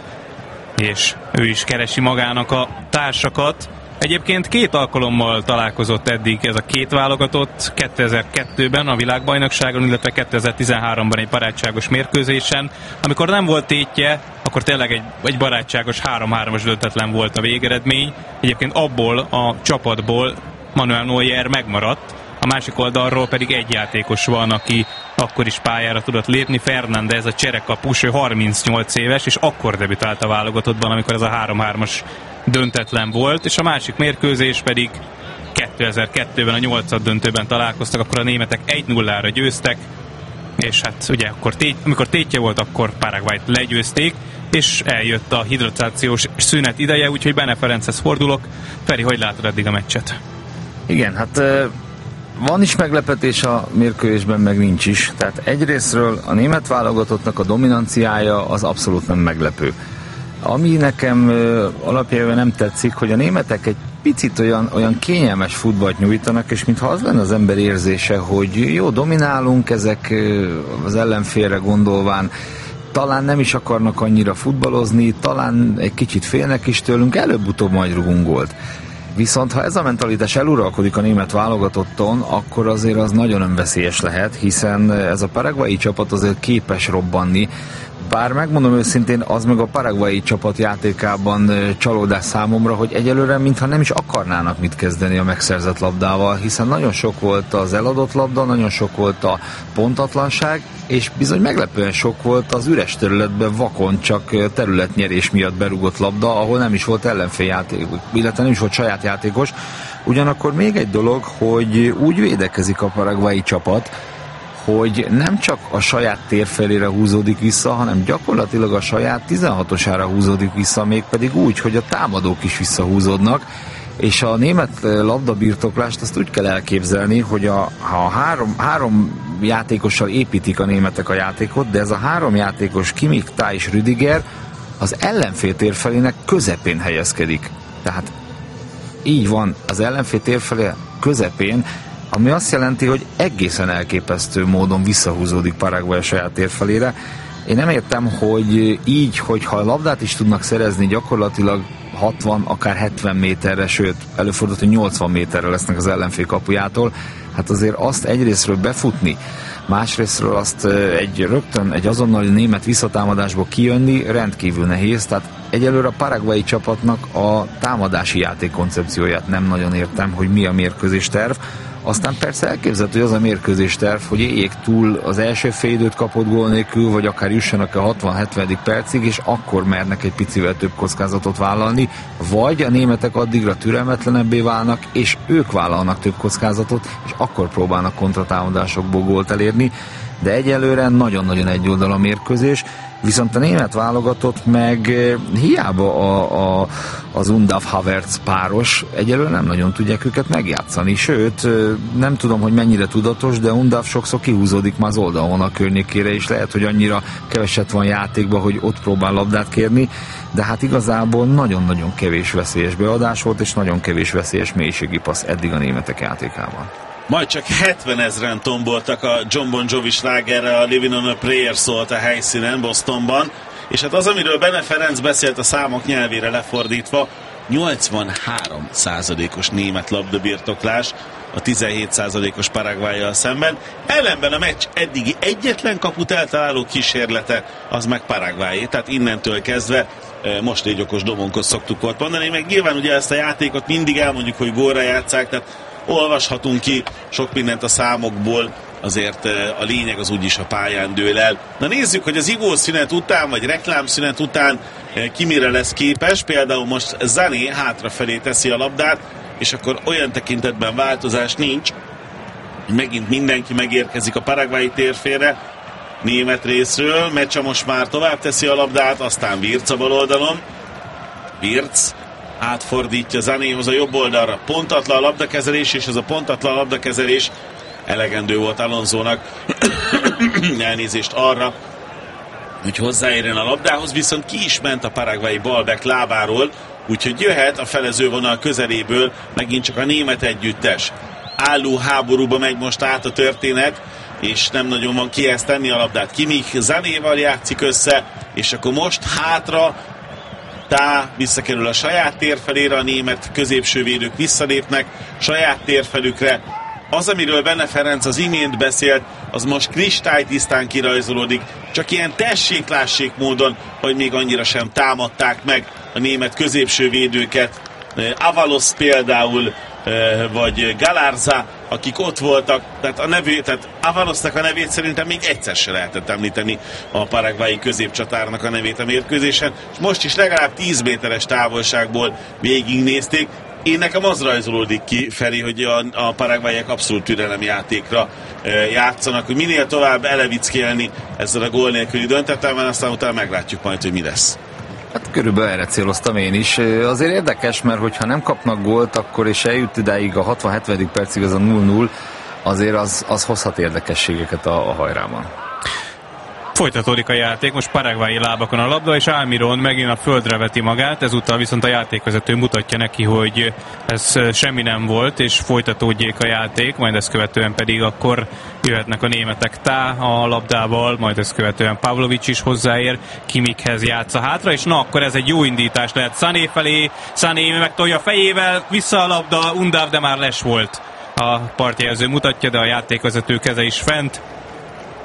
és ő is keresi magának a társakat. Egyébként két alkalommal találkozott eddig ez a két válogatott, kétezer-kettőben a világbajnokságon, illetve kétezer-tizenháromban egy barátságos mérkőzésen. Amikor nem volt tétje, akkor tényleg egy, egy barátságos három-hármas döntetlen volt a végeredmény. Egyébként abból a csapatból Manuel Neuer megmaradt, a másik oldalról pedig egy játékos van, aki akkor is pályára tudott lépni, Fernández, a cserekapus, ő harmincnyolc éves, és akkor debütált a válogatottban, amikor ez a három-hármas döntetlen volt, és a másik mérkőzés pedig kétezer-kettőben a nyolcad döntőben találkoztak, akkor a németek egy nullára győztek, és hát ugye akkor tét, amikor tétje volt, akkor Paraguayt legyőzték, és eljött a hidratációs szünet ideje, úgyhogy Bene Ferenchez fordulok. Feri, hogy látod eddig a meccset? Igen, hát van is meglepetés a mérkőzésben, meg nincs is. Tehát egyrésztről a német válogatottnak a dominanciája az abszolút nem meglepő. Ami nekem alapjában nem tetszik, hogy a németek egy picit olyan, olyan kényelmes futballt nyújtanak, és mintha az lenne az ember érzése, hogy jó, dominálunk, ezek az ellenfélre gondolván, talán nem is akarnak annyira futballozni, talán egy kicsit félnek is tőlünk, előbb-utóbb majd rugunk gólt. Viszont ha ez a mentalitás eluralkodik a német válogatotton, akkor azért az nagyon önveszélyes lehet, hiszen ez a paraguayi csapat azért képes robbanni, Bár megmondom őszintén, az meg a paraguayi csapat játékában csalódás számomra, hogy egyelőre mintha nem is akarnának mit kezdeni a megszerzett labdával, hiszen nagyon sok volt az eladott labda, nagyon sok volt a pontatlanság, és bizony meglepően sok volt az üres területben vakon csak területnyerés miatt berúgott labda, ahol nem is volt ellenfél játék, illetve nem is volt saját játékos. Ugyanakkor még egy dolog, hogy úgy védekezik a paraguayi csapat, hogy nem csak a saját tér felére húzódik vissza, hanem gyakorlatilag a saját tizenhatosára húzódik vissza, mégpedig úgy, hogy a támadók is visszahúzódnak, és a német labdabirtoklást azt úgy kell elképzelni, hogy a, ha három, három játékossal építik a németek a játékot, de ez a három játékos, Kimmich, Tah és Rüdiger, az ellenfél térfelének közepén helyezkedik. Tehát így van, az ellenfél térfelé közepén, ami azt jelenti, hogy egészen elképesztő módon visszahúzódik Paraguay a saját térfelére. Én nem értem, hogy így, hogyha labdát is tudnak szerezni, gyakorlatilag hatvan, akár hetven méterre, sőt, előfordult, hogy nyolcvan méterre lesznek az ellenfél kapujától, hát azért azt egyrésztről befutni, másrésztről azt egy rögtön, egy azonnali német visszatámadásból kijönni rendkívül nehéz, tehát egyelőre a paraguayi csapatnak a támadási játékkoncepcióját nem nagyon értem, hogy mi a mérkőzés terv. Aztán persze elképzelhető, hogy az a mérkőzés terv, hogy éljék túl az első félidőt kapott gól nélkül, vagy akár jussanak a hatvan-hetven percig, és akkor mernek egy picivel több kockázatot vállalni, vagy a németek addigra türelmetlenebbé válnak, és ők vállalnak több kockázatot, és akkor próbálnak kontratámadásokból gólt elérni, de egyelőre nagyon-nagyon egyoldalú a mérkőzés, viszont a német válogatott meg hiába a, a, az Undav-Havertz páros, egyelőre nem nagyon tudják őket megjátszani, sőt, nem tudom, hogy mennyire tudatos, de Undav sokszor kihúzódik már az oldalvonal környékére, és lehet, hogy annyira keveset van játékban, hogy ott próbál labdát kérni, de hát igazából nagyon-nagyon kevés veszélyes beadás volt, és nagyon kevés veszélyes mélységi passz eddig a németek játékában. Majd csak hetvenezren tomboltak a John Bon Jovi slágerre, a Living on a Prayer szólt a helyszínen, Bostonban, és hát az, amiről Bene Ferenc beszélt a számok nyelvére lefordítva, nyolcvanhárom százalékos német labdabirtoklás a tizenhét százalékos Paraguayyal szemben, ellenben a meccs eddigi egyetlen kaput eltaláló kísérlete az meg Paraguayé, tehát innentől kezdve most légy okos Domonkot szoktuk ott mondani, meg nyilván ugye ezt a játékot mindig elmondjuk, hogy gólra játsszák, tehát olvashatunk ki sok mindent a számokból, azért a lényeg az úgyis a pályán dől el. Na nézzük, hogy az ivószünet után, vagy reklámszünet után ki mire lesz képes. Például most Sané hátrafelé teszi a labdát, és akkor olyan tekintetben változás nincs, hogy megint mindenki megérkezik a paraguayi térfélre, német részről. Mecsa most már tovább teszi a labdát, aztán Wirtz a bal oldalon. Wirtz átfordítja Sanéhoz a jobb oldalra. Pontatlan a labdakezelés, és ez a pontatlan labdakezelés elegendő volt Alonzónak elnézést arra, hogy hozzáérjen a labdához, viszont ki is ment a paraguayi balbek lábáról, úgyhogy jöhet a felezővonal közeléből megint csak a német együttes. Álló háborúba megy most át a történet, és nem nagyon van kihez tenni a labdát. Kimmich Sanéval játszik össze, és akkor most hátra Tah visszakerül a saját térfelére, a német középső védők visszalépnek saját térfelükre. Az, amiről Bene Ferenc az imént beszélt, az most kristálytisztán kirajzolódik, csak ilyen tessék-lássék módon, hogy még annyira sem támadták meg a német középső védőket. Avalos például, vagy Galarza, akik ott voltak, tehát a nevét, tehát Avalosnak a nevét szerintem még egyszer se lehetett említeni a paraguayi középcsatárnak a nevét a mérkőzésen, és most is legalább tíz méteres távolságból végignézték. Én nekem az rajzolódik ki, Feri, hogy a, a paraguayiek abszolút türelemjátékra e, játszanak, hogy minél tovább elevickélni ezzel a gól nélküli döntetelmen, aztán utána meglátjuk majd, hogy mi lesz. Hát körülbelül erre céloztam én is. Azért érdekes, mert hogyha nem kapnak gólt, akkor és eljut idáig a hatvan-hetven percig az a nulla nulla, azért az, az hozhat érdekességeket a, a hajrában. Folytatódik a játék, most paraguayi lábakon a labda, és Almiron megint a földre veti magát, ezúttal viszont a játékvezető mutatja neki, hogy ez semmi nem volt, és folytatódjék a játék, majd ezt követően pedig akkor jöhetnek a németek Tah a labdával, majd ezt követően Pavlovics is hozzáér, Kimmichhez játsza hátra, és na, akkor ez egy jó indítás lehet Sané felé, Sané megtolja fejével, vissza a labda, Undav, de már les volt. A partjelző mutatja, de a játékvezető keze is fent.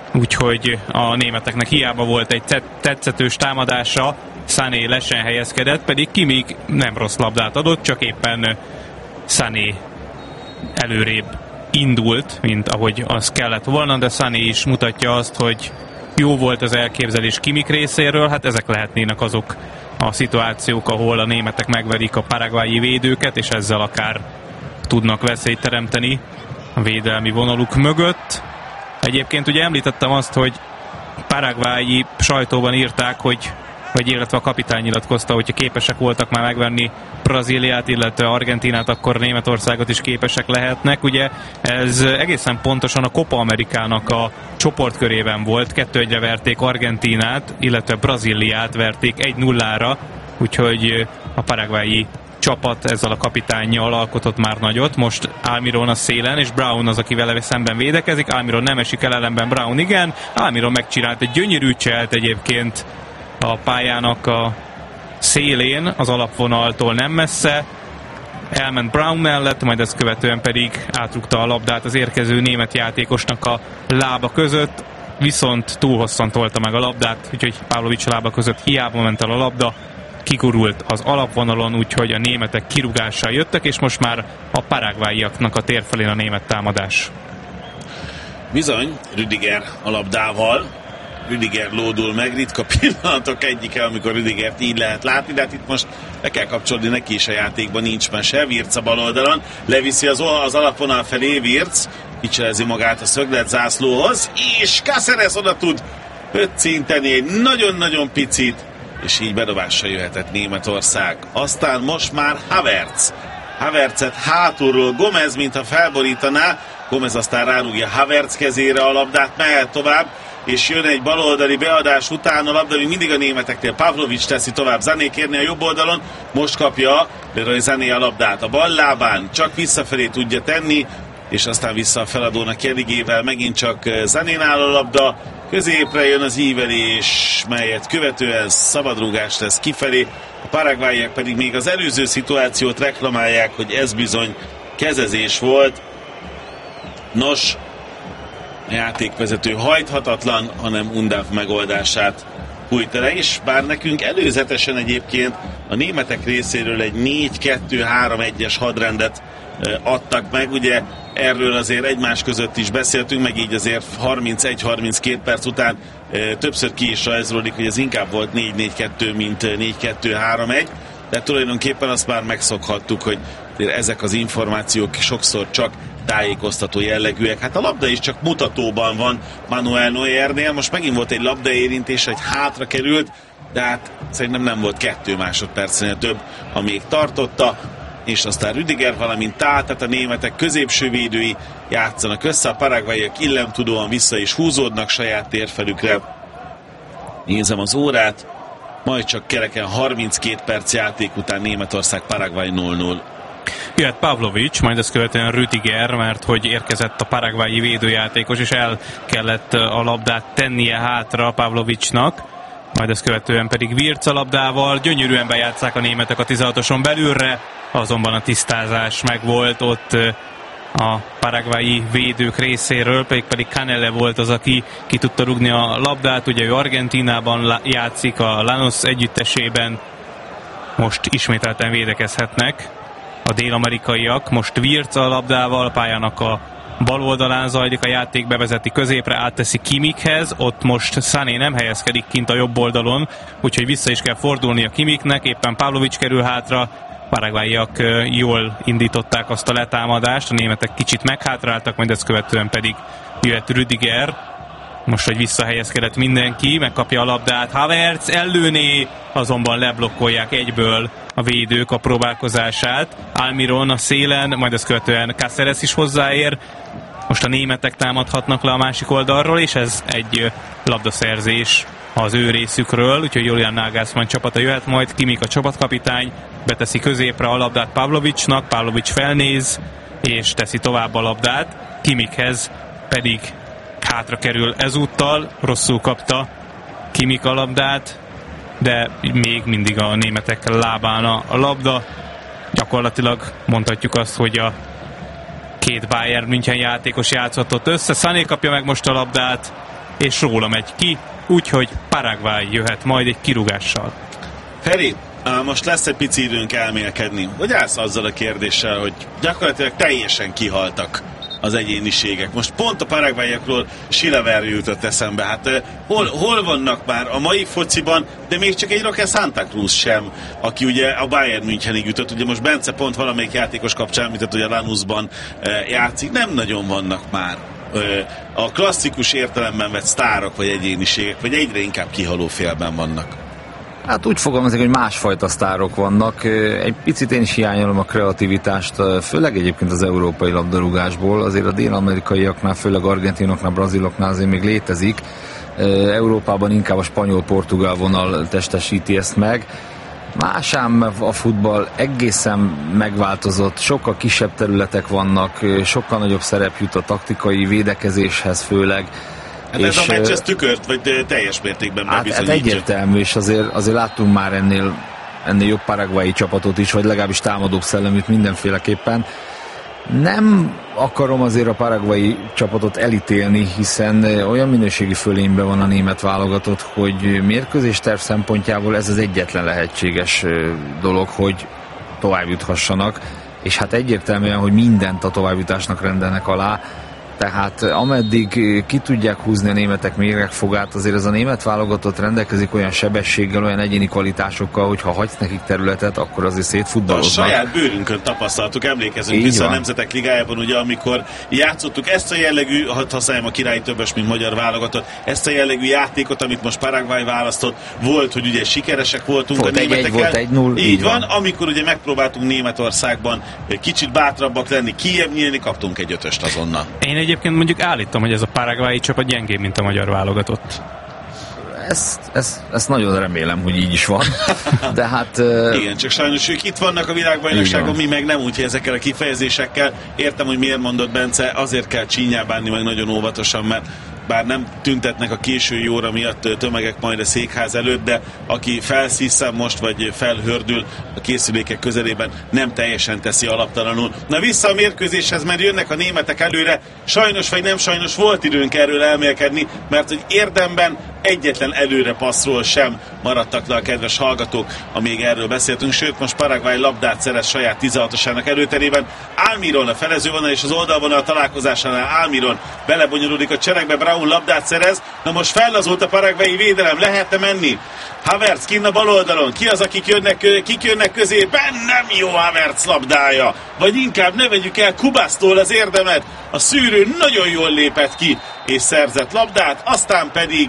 úgyhogy a németeknek hiába volt egy tetszetős támadása, Sané lesen helyezkedett, pedig Kimmich nem rossz labdát adott, csak éppen Sané előrébb indult, mint ahogy az kellett volna, de Sané is mutatja azt, hogy jó volt az elképzelés Kimmich részéről, hát ezek lehetnének azok a szituációk, ahol a németek megverik a paraguayi védőket, és ezzel akár tudnak veszélyt teremteni a védelmi vonaluk mögött. Egyébként ugye említettem azt, hogy paraguayi sajtóban írták, hogy vagy illetve a kapitány nyilatkozta, hogyha képesek voltak már megvenni Brazíliát, illetve Argentinát, akkor Németországot is képesek lehetnek. Ugye ez egészen pontosan a Copa Amerikának a csoportkörében volt, kettő egyre verték Argentinát, illetve Brazíliát verték egy nullára, úgyhogy a paraguayi csapat ezzel a kapitánnyal alkotott már nagyot. Most Almiron a szélen, és Brown az, aki vele szemben védekezik. Almiron nem esik el, ellenben Brown igen. Almiron megcsinált egy gyönyörű cselt egyébként a pályának a szélén, az alapvonaltól nem messze. Elment Brown mellett, majd ezt követően pedig átrúgta a labdát az érkező német játékosnak a lába között, viszont túl hosszan tolta meg a labdát, úgyhogy Pavlovics lába között hiába ment el a labda, kigurult az alapvonalon, úgyhogy a németek kirúgással jöttek, és most már a paraguayiaknak a térfelén a német támadás. Bizony, Rüdiger a labdával. Rüdiger lódul meg, ritka pillanatok egyike, amikor Rüdigert így lehet látni, de hát itt most be kell kapcsolni neki is a játékban, nincs mese. Wirtz a bal oldalon, leviszi az, az alapvonal felé, Wirtz kicselezi magát a szöglet zászlóhoz, és Cáceres oda tud ötszinteni egy nagyon-nagyon picit, és így bedobásra jöhetett Németország. Aztán most már Havertz. Havertzet hátulról Gomez, mintha felborítaná, Gomez aztán rárúgja Havertz kezére a labdát, mehet tovább, és jön egy baloldali beadás után a labda, még mindig a németeknél. Pavlovics teszi tovább, Sané kérni a jobb oldalon, most kapja Leroy Sané a labdát a bal lábán, csak visszafelé tudja tenni, és aztán vissza a feladónak Keligével, megint csak Sanénál a labda, középre jön az ívelés, melyet követően szabadrúgás lesz kifelé, a paraguayiak pedig még az előző szituációt reklamálják, hogy ez bizony kezezés volt. Nos, a játékvezető hajthatatlan, hanem Undav megoldását hújta le, és bár nekünk előzetesen egyébként a németek részéről egy négy kettő három egyes hadrendet adtak meg, ugye erről azért egymás között is beszéltünk, meg így azért harmincegy-harminckét perc után többször ki is rajzolódik, hogy ez inkább volt négy négy kettő, mint négy kettő három egy, de tulajdonképpen azt már megszokhattuk, hogy ezek az információk sokszor csak tájékoztató jellegűek. Hát a labda is csak mutatóban van Manuel Neuernél, most megint volt egy labdaérintés, egy hátra került, de hát szerintem nem volt kettő másodpercnél több, amíg tartotta, és aztán Rüdiger, valamint Tá, tehát a németek középső védői játszanak össze, a paraguayiak illemtudóan vissza is húzódnak saját térfelükre. Nézem az órát, majd csak kereken harminckét perc játék után Németország Paraguay nulla nulla. Jöhet Pavlovics, majd ezt követően Rüdiger, mert hogy érkezett a paraguayi védőjátékos, és el kellett a labdát tennie hátra Pavlovicsnak, majd ezt követően pedig Wirtz a labdával, gyönyörűen bejátsszák a németek a tizenhatoson belülre, azonban a tisztázás megvolt ott a paraguayi védők részéről, pedig pedig Canele volt az, aki ki tudta rúgni a labdát, ugye ő Argentínában játszik, a Lanús együttesében, most ismételten védekezhetnek a dél-amerikaiak. Most Wirtz a labdával, a pályának a bal oldalán zajlik a játék, bevezeti középre, átteszi Kimmichhez, ott most Sané nem helyezkedik kint a jobb oldalon, úgyhogy vissza is kell fordulni a Kimmichnek, éppen Pavlovics kerül hátra, paraguayiak jól indították azt a letámadást, a németek kicsit meghátráltak, majd ezt követően pedig jöhet Rüdiger, most, hogy visszahelyezkedett mindenki, megkapja a labdát, Havertz ellőné, azonban leblokkolják egyből a védők a próbálkozását. Almiron a szélen, majd ezt követően Cáceres is hozzáér. Most a németek támadhatnak le a másik oldalról, és ez egy labdaszerzés az ő részükről, úgyhogy Julian Nagelsmann csapata jöhet majd, Kimmich a csapatkapitány, beteszi középre a labdát Pavlovicsnak, Pavlovics felnéz, és teszi tovább a labdát, Kimmichhez pedig hátra kerül ezúttal, rosszul kapta Kimmich a labdát, de még mindig a németek lábán a labda. Gyakorlatilag mondhatjuk azt, hogy a két Bayern München játékos játszhatott össze. Sané kapja meg most a labdát, és róla megy ki, úgyhogy Paraguay jöhet majd egy kirúgással. Feri, most lesz egy pici időnk elmélkedni. Hogy állsz azzal a kérdéssel, hogy gyakorlatilag teljesen kihaltak az egyéniségek. Most pont a paraguayakról Chilaver jutott eszembe. Hát hol, hol vannak már a mai fociban, de még csak egy Roque Santa Cruz sem, aki ugye a Bayern Münchenig jutott. Ugye most Bence pont valamelyik játékos kapcsán említett, hogy a Lanúsban játszik. Nem nagyon vannak már a klasszikus értelemben vett sztárok vagy egyéniségek, vagy egyre inkább kihaló félben vannak. Hát úgy fogalmazik, hogy másfajta sztárok vannak. Egy picit én is hiányolom a kreativitást, főleg egyébként az európai labdarúgásból. Azért a dél-amerikaiaknál, főleg argentinoknál, braziloknál azért még létezik. Európában inkább a spanyol-portugál vonal testesíti ezt meg. Másám a futball egészen megváltozott, sokkal kisebb területek vannak, sokkal nagyobb szerep jut a taktikai védekezéshez főleg. Hát ez a meccs ez tükört, vagy teljes mértékben bebizonyítja? Hát, hát egyértelmű, és azért, azért láttunk már ennél, ennél jobb paraguayi csapatot is, vagy legalábbis támadók szelleműt mindenféleképpen. Nem akarom azért a paraguayi csapatot elítélni, hiszen olyan minőségi fölényben van a német válogatott, hogy mérkőzésterv szempontjából ez az egyetlen lehetséges dolog, hogy tovább juthassanak, és hát egyértelműen, hogy mindent a továbbjutásnak rendelnek alá. Tehát ameddig ki tudják húzni a németek méregfogát, azért ez a német válogatott rendelkezik olyan sebességgel, olyan egyéni kvalitásokkal, hogy ha hagysz nekik területet, akkor azért szétfutballoznak. A saját bőrünkön tapasztaltuk, emlékezünk így vissza van. A Nemzetek Ligájában, ugye, amikor játszottuk ezt a jellegű, ha használjam a királyi többes, mint magyar válogatott, ezt a jellegű játékot, amit most Paraguay választott, volt, hogy ugye sikeresek voltunk volt a németekkel. Volt egy null, így, így van, van, amikor ugye megpróbáltunk Németországban kicsit bátrabbak lenni, kijebb nyílni, kaptunk egy ötöst azonnal. Én egyébként mondjuk állítom, hogy ez a paraguayi csapat gyengébb, mint a magyar válogatott. Ezt, ezt, ezt nagyon remélem, hogy így is van. De hát... Uh... Igen, csak sajnos ők itt vannak a világbajnokságon, mi meg nem, úgyhogy ezekkel a kifejezésekkel. Értem, hogy miért mondott Bence, azért kell csínyán bánni meg nagyon óvatosan, mert bár nem tüntetnek a késői óra miatt tömegek majd a székház előtt, de aki felszíszem most, vagy felhördül a készülékek közelében, nem teljesen teszi alaptalanul. Na vissza a mérkőzéshez, mert jönnek a németek előre. Sajnos vagy nem sajnos volt időnk erről elmélkedni, mert hogy érdemben egyetlen előre passzról sem maradtak le a kedves hallgatók, amíg erről beszéltünk, sőt most Paraguay labdát szerez saját tizenhatosának előterében. Almiron a felezővonal és az oldalvonal találkozásánál Almiron belebonyolódik a cserekbe, Brown labdát szerez, na most fellazult a paraguayi védelem, lehetne menni. Havertz kinn a bal oldalon, ki az, akik jönnek, kik jönnek közé, bennem jó Havertz labdája, vagy inkább ne vegyük el Kubasztól az érdemet, a szűrő nagyon jól lépett ki, és szerzett labdát, aztán pedig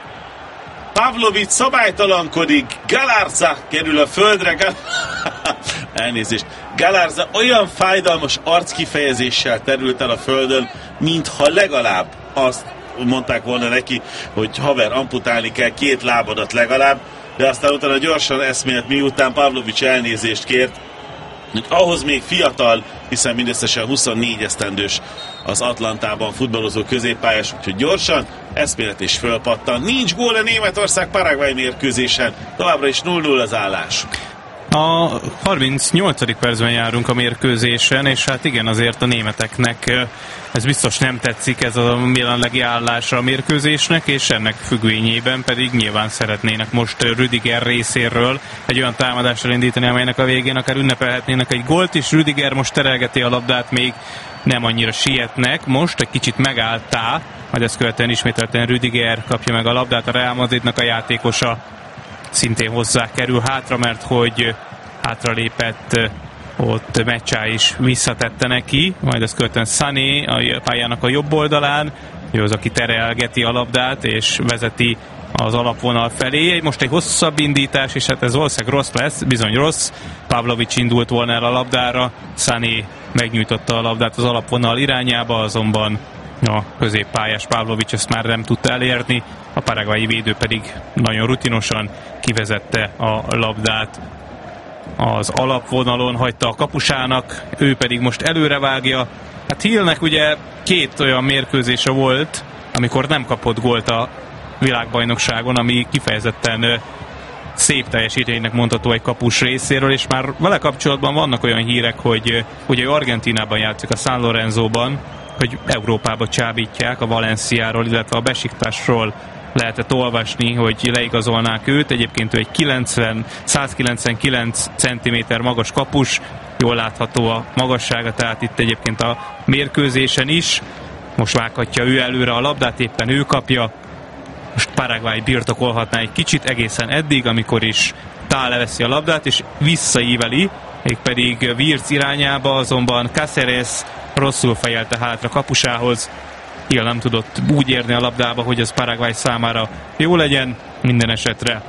Pavlovic szabálytalankodik, Galarza kerül a földre, Gal... elnézést, Galarza olyan fájdalmas arckifejezéssel terült el a földön, mintha legalább azt mondták volna neki, hogy haver, amputálni kell két lábadat legalább, de aztán utána gyorsan eszmélt, miután Pavlovic elnézést kért, hogy ahhoz még fiatal, hiszen mindösszesen huszonnégy esztendős az Atlantában futballozó középpályás, úgyhogy gyorsan eszmélet és fölpattan. Nincs gól a Németország-Paraguay mérkőzésen, továbbra is nulla nulla az állás. A harmincnyolcadik percben járunk a mérkőzésen, és hát igen, azért a németeknek ez biztos nem tetszik, ez a jelenlegi állása a mérkőzésnek, és ennek függvényében pedig nyilván szeretnének most Rüdiger részéről egy olyan támadással indítani, amelynek a végén akár ünnepelhetnének egy gólt is. Rüdiger most terelgeti a labdát, még nem annyira sietnek, most egy kicsit megálltá, majd ezt követően ismételten Rüdiger kapja meg a labdát, a Real Madridnak a játékosa szintén hozzá kerül hátra, mert hogy hátra lépett ott Mecsá is visszatette neki, majd ezt követően Sané a pályának a jobb oldalán, ő az, aki terelgeti a labdát és vezeti az alapvonal felé. Most egy hosszabb indítás, és hát ez valószínűleg rossz lesz, bizony rossz. Pavlovic indult volna el a labdára, Sané megnyújtotta a labdát az alapvonal irányába, azonban a középpályás Pavlovic ezt már nem tudta elérni, a paraguayi védő pedig nagyon rutinosan kivezette a labdát az alapvonalon, hagyta a kapusának, ő pedig most előrevágja. Hát Hillnek ugye két olyan mérkőzése volt, amikor nem kapott gólt a világbajnokságon, ami kifejezetten szép teljesítménynek mondható egy kapus részéről, és már vele kapcsolatban vannak olyan hírek, hogy ugye Argentínában játszik, a San Lorenzóban, hogy Európába csábítják, a Valenciáról, illetve a Besiktasról lehetett olvasni, hogy leigazolnák őt. Egyébként ő egy kilencven, százkilencvenkilenc centiméter magas kapus, jól látható a magassága, tehát itt egyébként a mérkőzésen is. Most vághatja ő előre a labdát, éppen ő kapja. Most Paraguay birtokolhatná egy kicsit egészen eddig, amikor is Tá leveszi a labdát, és visszaíveli, mégpedig Wirtz irányába, azonban Cáceres rosszul fejelte hátra kapusához. Hill nem tudott úgy érni a labdába, hogy az Paraguay számára jó legyen. Minden esetre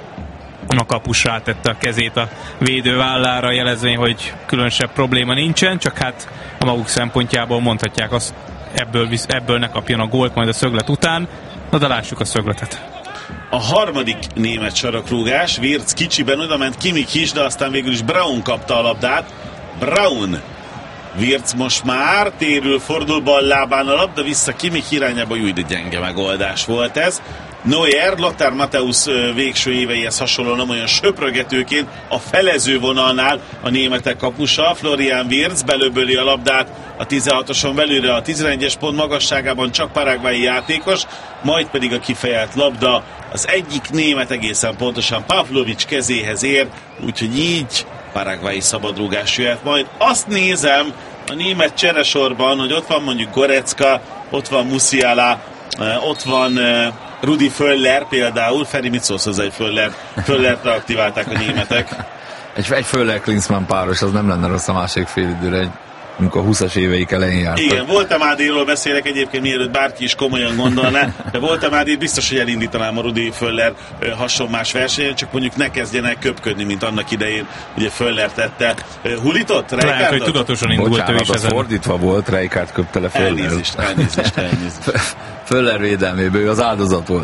a kapus rátette a kezét a védő vállára, jelezvén, hogy különösebb probléma nincsen, csak hát a maguk szempontjából mondhatják azt, ebből, ebből ne kapjon a gólt majd a szöglet után. Na de lássuk a szögletet. A harmadik német sarokrúgás, Wirtz kicsiben oda ment Kimmich is, de aztán végül is Braun kapta a labdát. Braun. Wirtz most már térül, fordul bal lábán a labda, vissza Kimmich irányába, jó, de gyenge megoldás volt ez. Neuer, Lothar Matthäus végső éveihez hasonlóan olyan söprögetőként a felező vonalnál a németek kapusa. Florian Wirtz belöböli a labdát a tizenhatoson belülre, a tizenegyes pont magasságában csak paraguayi játékos, majd pedig a kifejelt labda az egyik német egészen pontosan Pavlovics kezéhez ér, úgyhogy így paraguayi szabadrúgás jöhet majd. Azt nézem a német cseresorban, hogy ott van mondjuk Goretzka, ott van Musiala, ott van Rudi Völler például. Feri, mit szólsz hozzá, egy Völler, Völlert reaktiválták a németek? Egy, egy Völler-Klinsmann páros, az nem lenne rossz a másik fél időre, egy, amikor a húszas éveik elején jártak. Igen, Voltemádéról beszélek egyébként, mielőtt bárki is komolyan gondolná, de Voltemádét biztos, hogy elindítanám a Rudi Völler hasonlás versenyen, csak mondjuk ne kezdjenek köpködni, mint annak idején, ugye Völler tette. Hulitott? Lehet, hogy tudatosan indult Bocsánat, ő is ezen. Fordítva volt, Rijkaard köpte le Völler. Elnézést, elnézést, elnézést. Völler védelméből, az áldozat volt.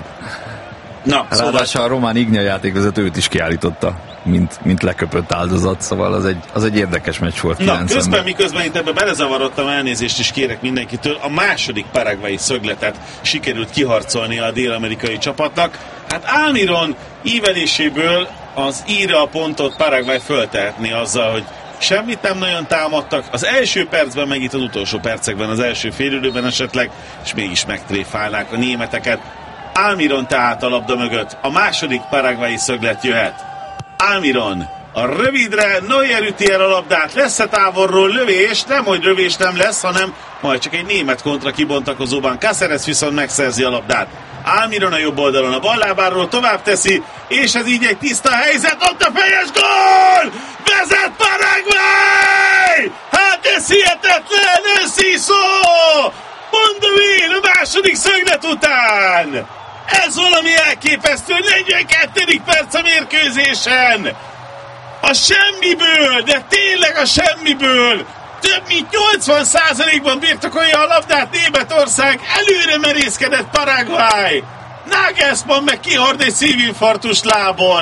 Na, Ráadásul szóval... a román Ignya játékvezetőt is kiállította, mint, mint leköpött áldozat, szóval az egy, az egy érdekes meccs volt. Na, közben, miközben itt ebbe belezavarodtam, elnézést is kérek mindenkitől, a második paraguayi szögletet sikerült kiharcolni a dél-amerikai csapatnak. Hát Almiron íveléséből az íre a pontot Paraguay föltehetné azzal, hogy semmit nem nagyon támadtak. Az első percben, meg itt az utolsó percekben, az első félidőben esetleg, és mégis megtréfálnák a németeket. Almiron tehát a labda mögött. A második paraguayi szöglet jöhet. Almiron a rövidre, Neuer üti el a labdát, lesz-e távolról lövés? Nem, hogy lövés nem lesz, hanem majd csak egy német kontra kibontakozóban. Cáceres viszont megszerzi a labdát. Almiron a jobb oldalon a bal lábáról tovább teszi, és ez így egy tiszta helyzet, ott a fejes gól! Vezet Paraguay! Hát ez hihetetlen, Enciso! Mondom én, a második szöglet után! Ez valami elképesztő, negyvenkettedik perc a mérkőzésen! A semmiből, de tényleg a semmiből! Több mint nyolcvan százalékban birtokolja a labdát Németország, előre merészkedett Paraguay! Nagelsmann meg kihord egy szívinfarktus lábon!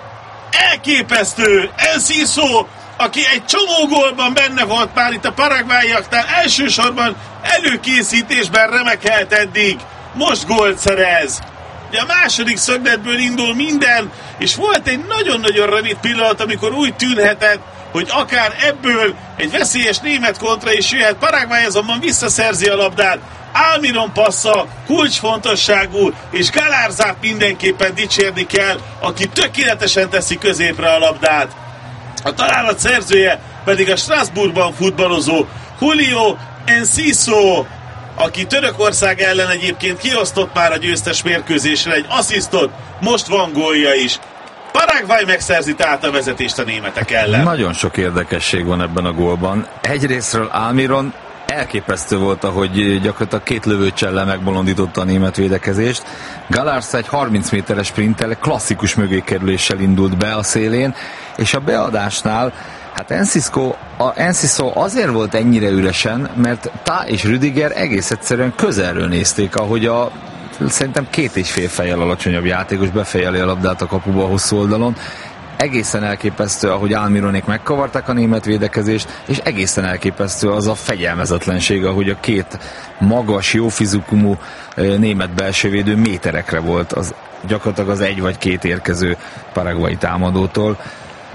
Elképesztő! Enciso, aki egy csomó gólban benne volt már itt a paraguayiaknál, elsősorban előkészítésben remekelt eddig, most gólt szerez. Ugye a második szögletből indul minden, és volt egy nagyon-nagyon rövid pillanat, amikor úgy tűnhetett, hogy akár ebből egy veszélyes német kontra is jöhet. Paraguay azonban visszaszerzi a labdát, Almiron passza kulcsfontosságú, és Galárzát mindenképpen dicsérni kell, aki tökéletesen teszi középre a labdát. A találat szerzője pedig a Strasbourgban futballozó Julio Enciso, aki Törökország ellen egyébként kiosztott már a győztes mérkőzésre egy asszisztot, most van gólja is. Paraguay megszerzi tehát a vezetést a németek ellen. Nagyon sok érdekesség van ebben a gólban. Egyrésztről Almiron elképesztő volt, ahogy gyakorlatilag két lövőcsellel megbolondította a német védekezést. Galarza egy harminc méteres sprinttel, klasszikus mögékerüléssel indult be a szélén, és a beadásnál hát Enciso, a Enciso azért volt ennyire üresen, mert Tá és Rüdiger egész egyszerűen közelről nézték, ahogy a szerintem két és fél fejjel alacsonyabb játékos befejeli a labdát a kapuba a hosszú oldalon. Egészen elképesztő, ahogy Almironék megkavarták a német védekezést, és egészen elképesztő az a fegyelmezetlenség, ahogy a két magas, jó fizikumú német belsővédő méterekre volt az, gyakorlatilag az egy vagy két érkező paraguayi támadótól.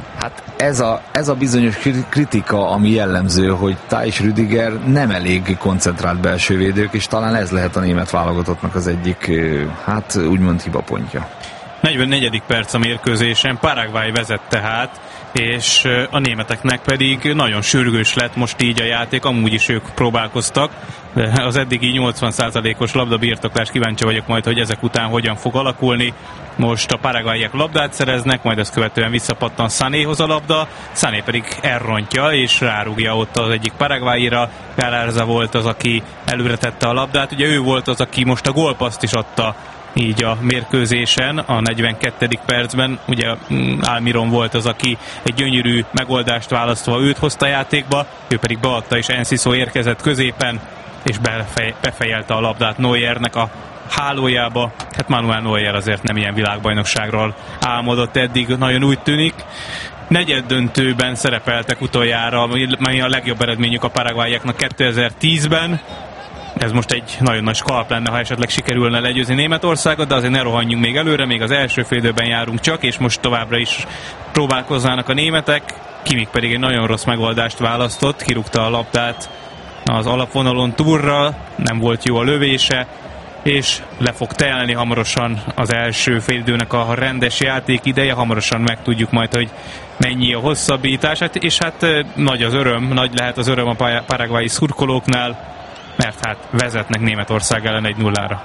Hát ez a, ez a bizonyos kritika, ami jellemző, hogy Thijs Rüdiger nem elég koncentrált belsővédők, és talán ez lehet a német válogatottnak az egyik, hát úgymond hibapontja. negyvennegyedik perc a mérkőzésen, Paraguay vezet tehát, és a németeknek pedig nagyon sürgős lett most így a játék, amúgy is ők próbálkoztak, de az eddigi nyolcvan százalékos labdabirtoklás, kíváncsi vagyok majd, hogy ezek után hogyan fog alakulni. Most a paraguayiak labdát szereznek, majd ezt követően visszapattan Sanéhoz a labda, Sané pedig elrontja és rárúgja ott az egyik paraguayira. Galarza volt az, aki előre tette a labdát, ugye ő volt az, aki most a gólpasszt is adta így a mérkőzésen, a negyvenkettedik percben. Ugye Almiron volt az, aki egy gyönyörű megoldást választva őt hozta a játékba, ő pedig beadta, és Enciso érkezett középen, és befej, befejelte a labdát Neuernek a hálójába. Hát Manuel Neuer azért nem ilyen világbajnokságról álmodott eddig, nagyon úgy tűnik. Negyed döntőben szerepeltek utoljára, ami a legjobb eredményük a paraguayiaknak kétezer-tízben. Ez most egy nagyon nagy skalp lenne, ha esetleg sikerülne legyőzni Németországot, de azért ne rohanjunk még előre, még az első fél időben járunk csak, és most továbbra is próbálkoznának a németek. Kimmich pedig egy nagyon rossz megoldást választott, kirúgta a labdát az alapvonalon túlra, nem volt jó a lövése, és le fog telni hamarosan az első félidőnek a rendes játék ideje, hamarosan megtudjuk majd, hogy mennyi a hosszabbítás, és hát nagy az öröm, nagy lehet az öröm a paraguayi szurkolóknál, mert hát vezetnek Németország ellen egy nullára.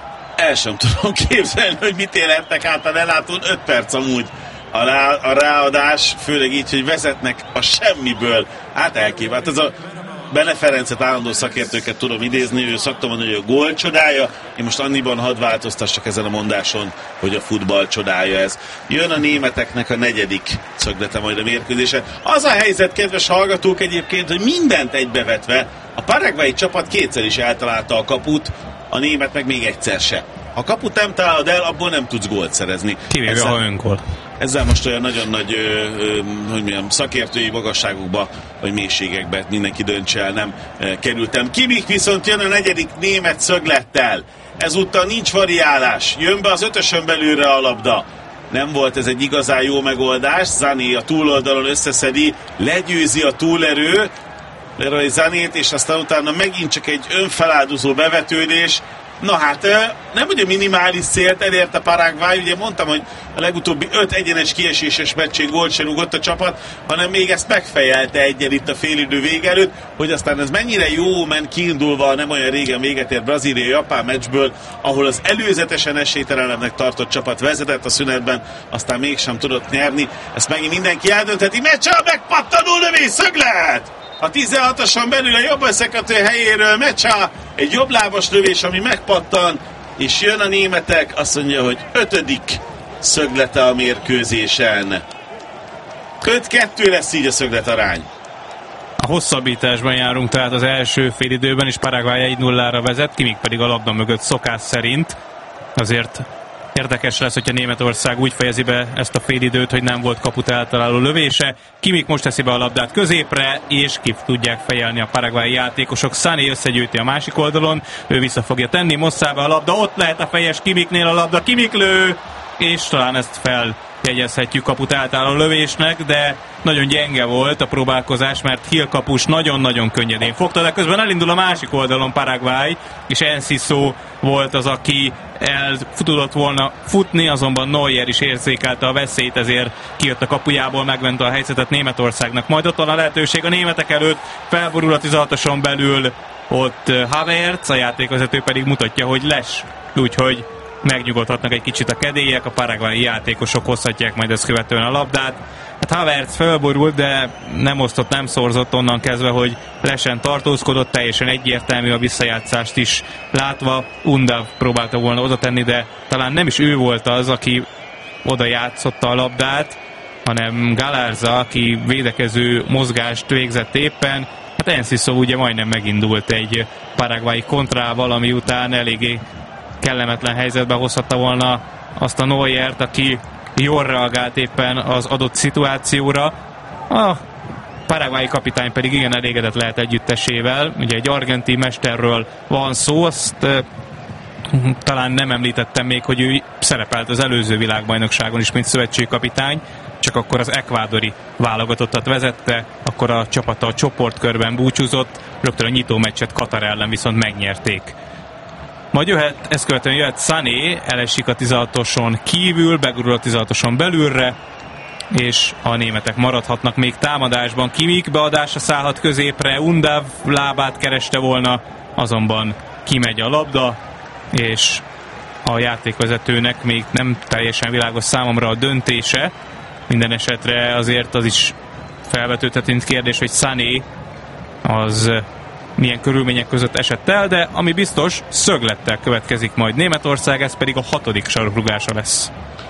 El sem tudom képzelni, hogy mit élhetnek át a lelátón, öt perc amúgy a, rá, a ráadás, főleg így, hogy vezetnek a semmiből. Hát elképzelt. Ez a Bene Ferencet, állandó szakértőket tudom idézni, ő szokta mondani, hogy a gól csodája. Én most annyiban hadd változtassak ezen a mondáson, hogy a futball csodája ez. Jön a németeknek a negyedik szöglete majd a mérkőzésen. Az a helyzet, kedves hallgatók, egyébként, hogy mindent egybevetve a paraguayi csapat kétszer is eltalálta a kaput, a német meg még egyszer se. Ha kaput nem találod el, abból nem tudsz gólt szerezni. Kivéve ha öngól. Ezzel most olyan nagyon nagy ö, ö, hogy mondjam, szakértői magasságokba, vagy mélységekbe mindenki döntse el, nem ö, kerültem. Kimmich viszont jön a negyedik német szöglettel. Ezúttal nincs variálás. Jön be az ötösön belülre a labda. Nem volt ez egy igazán jó megoldás. Sané a túloldalon összeszedi, legyőzi a túlerő, Leroy Sanét, és aztán utána megint csak egy önfeláldozó bevetődés. Na hát, nem ugye minimális célt elért a Paraguay, ugye mondtam, hogy a legutóbbi öt egyenes kieséses meccsén gólt se rúgott a csapat, hanem még ezt megfejelte egyen itt a félidő vége előtt, hogy aztán ez mennyire jó ment kiindulva a nem olyan régen véget ért Brazília-Japán meccsből, ahol az előzetesen esélytelenebbnek tartott csapat vezetett a szünetben, aztán mégsem tudott nyerni. Ezt megint mindenki eldöntheti. Meccsa, megpattanó lövés, szöglet! A tizenhatoson belül a jobb összekötő helyéről Meccsa, egy jobblábas lövés, ami megpattan, és jön a németek, azt mondja, hogy ötödik szöglete a mérkőzésen. öt kettő lesz így a szöglet arány. A hosszabbításban járunk, tehát az első félidőben is Paraguay egy nullára vezet, Kimmich pedig a labda mögött szokás szerint. Azért érdekes lesz, hogyha Németország úgy fejezi be ezt a félidőt, hogy nem volt kaput eltaláló lövése. Kimmich most teszi be a labdát középre, és ki tudják fejelni a paraguayi játékosok. Sané összegyűjti a másik oldalon, ő vissza fogja tenni, Mossába a labda, ott lehet a fejes Kimmichnél a labda, Kimmich lő, és talán ezt feljegyezhetjük kaput eltaláló lövésnek, de nagyon gyenge volt a próbálkozás, mert Hill kapus nagyon-nagyon könnyedén fogta, de közben elindul a másik oldalon Paraguay, és Enciso volt az, aki el tudott volna futni, azonban Neuer is érzékelte a veszélyt, ezért kijött a kapujából, megvente a helyzetet Németországnak. Majd ott van a lehetőség a németek előtt, felborul a tizenhatoson belül, ott Havertz, a játékvezető pedig mutatja, hogy les, úgyhogy megnyugodhatnak egy kicsit a kedélyek, a paraguayi játékosok hozhatják majd ezt követően a labdát. Hát Havertz felborult, de nem osztott, nem szorzott onnan kezdve, hogy lesen tartózkodott, teljesen egyértelmű a visszajátszást is látva. Undav próbálta volna oda tenni, de talán nem is ő volt az, aki oda játszotta a labdát, hanem Galarza, aki védekező mozgást végzett éppen. Hát Enciso ugye majdnem megindult egy paraguayi kontrával, ami után eléggé kellemetlen helyzetbe hozhatta volna azt a Neuert, aki jól reagált éppen az adott szituációra. A paraguayi kapitány pedig igen elégedett lehet együttesével. Ugye egy argentin mesterről van szó, azt uh, talán nem említettem még, hogy ő szerepelt az előző világbajnokságon is, mint szövetségkapitány. csak akkor az ekvádori válogatottat vezette, akkor a csapata a csoportkörben búcsúzott, rögtön a nyitó meccset Katar ellen viszont megnyerték. Majd jöhet, ezt követően jöhet Sané, elesik a tizenhatoson kívül, begurul a tizenhatoson belülre, és a németek maradhatnak még támadásban. Kimmich beadásra szállhat középre, Undav lábát kereste volna, azonban kimegy a labda, és a játékvezetőnek még nem teljesen világos számomra a döntése. Minden esetre azért az is felvetődhet, mint kérdés, hogy Sané az milyen körülmények között esett el, de ami biztos, szöglettel következik majd Németország, ez pedig a hatodik sarokrugása lesz.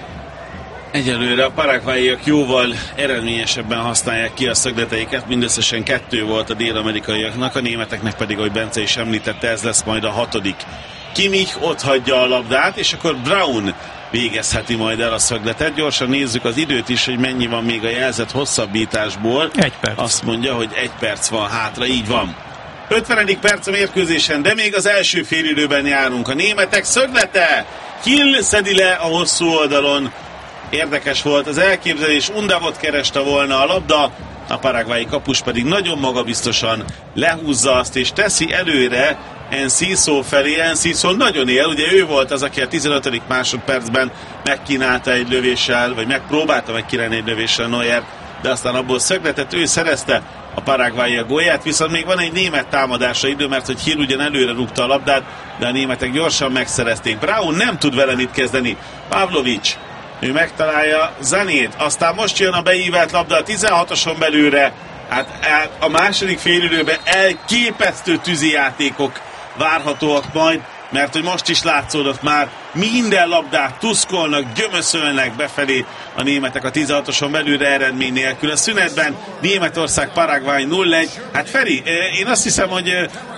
Egyelőre a paraguayiak jóval eredményesebben használják ki a szögleteiket, mindösszesen kettő volt a dél-amerikaiaknak, a németeknek pedig, ahogy Bence is említette, ez lesz majd a hatodik. Kimmich ott hagyja a labdát, és akkor Braun végezheti majd el a szögletet. Gyorsan nézzük az időt is, hogy mennyi van még a jelzett hosszabbításból. Egy perc. Azt mondja, hogy egy perc van hátra, így van. ötvenedik perc a mérkőzésen, de még az első félidőben járunk. A németek szöglete! Kill szedi le a hosszú oldalon. Érdekes volt az elképzelés, Undavot kereste volna a labda, a paraguayi kapus pedig nagyon magabiztosan lehúzza azt és teszi előre Enciso felé. Enciso nagyon él, ugye ő volt az, aki a tizenötödik másodpercben megkínálta egy lövéssel, vagy megpróbálta megkínálni egy lövéssel Neuer, de aztán abból szögletet ő szerezte a paraguayi a gólját, viszont még van egy német támadásra idő, mert hogy Hill ugyan előre rúgta a labdát, de a németek gyorsan megszerezték. Braun nem tud vele mit kezdeni. Pavlovic, ő megtalálja Zanét, aztán most jön a beívelt labda a tizenhatoson belülre. Hát, hát a második félidőben elképesztő tűzijátékok várhatóak majd, mert hogy most is látszódott már, minden labdát tuszkolnak, gyömöszölnek befelé a németek a tizenhatoson belülre eredmény nélkül. A szünetben Németország Paraguay nulla egy. Hát Feri, én azt hiszem, hogy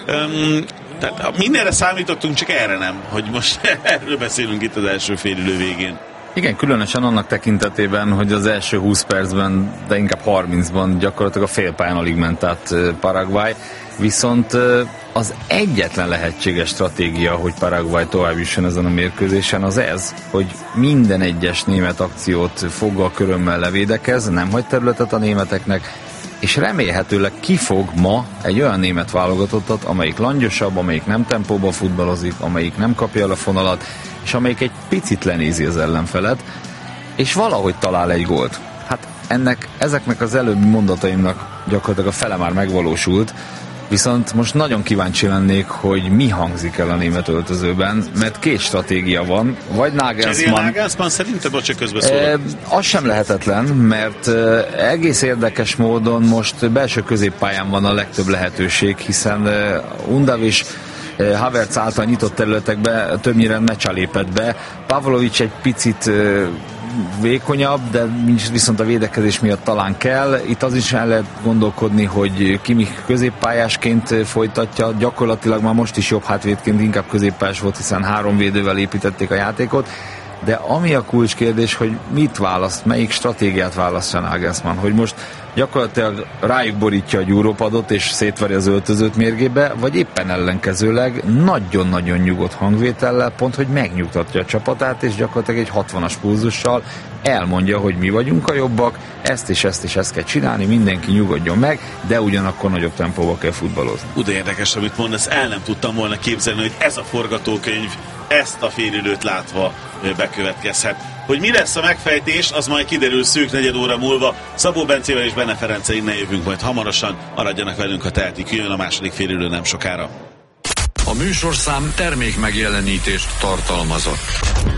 um, tehát mindenre számítottunk, csak erre nem, hogy most erről beszélünk itt az első félidő végén. Igen, különösen annak tekintetében, hogy az első húsz percben, de inkább harmincban gyakorlatilag a félpályán alig ment át Paraguay, viszont az egyetlen lehetséges stratégia, hogy Paraguay tovább jusson ezen a mérkőzésen, az ez, hogy minden egyes német akciót foggal körömmel levédekez, nem hagy területet a németeknek, és remélhetőleg kifog ma egy olyan német válogatottat, amelyik langyosabb, amelyik nem tempóba futballozik, amelyik nem kapja el a fonalat, és amelyik egy picit lenézi az ellenfelet, és valahogy talál egy gólt. Hát ennek, ezeknek az előbbi mondataimnak gyakorlatilag a fele már megvalósult, viszont most nagyon kíváncsi lennék, hogy mi hangzik el a német öltözőben, mert két stratégia van, vagy Nagelsmann... Nagelsmann szerintem, bocs, közbeszólok. E, az sem lehetetlen, mert e, egész érdekes módon most belső középpályán van a legtöbb lehetőség, hiszen e, Undav is e, Havertz által nyitott területekbe többnyire Mecsa lépett be, Pavlovic egy picit e, vékonyabb, de viszont a védekezés miatt talán kell. Itt az is el lehet gondolkodni, hogy Kimmich középpályásként folytatja, gyakorlatilag már most is jobb hátvédként inkább középpályás volt, hiszen három védővel építették a játékot, de ami a kulcskérdés, hogy mit választ, melyik stratégiát választja Nagelsmann, hogy most gyakorlatilag rájuk borítja a gyúrópadot és szétveri az öltözőt mérgébe, vagy éppen ellenkezőleg nagyon-nagyon nyugodt hangvétellel, pont, hogy megnyugtatja a csapatát, és gyakorlatilag egy hatvanas pulzussal elmondja, hogy mi vagyunk a jobbak, ezt és ezt és ezt kell csinálni, mindenki nyugodjon meg, de ugyanakkor nagyobb tempóba kell futballozni. Ude érdekes, amit mondasz, el nem tudtam volna képzelni, hogy ez a forgatókönyv ezt a félidőt látva bekövetkezhet. Hogy mi lesz a megfejtés, az majd kiderül szűk negyed óra múlva. Szabó Bencével és Benne Ferenccel innen jövünk majd hamarosan. Maradjanak velünk, ha tehetik, jön a második félidő nem sokára. A műsorszám termék megjelenítést tartalmazott.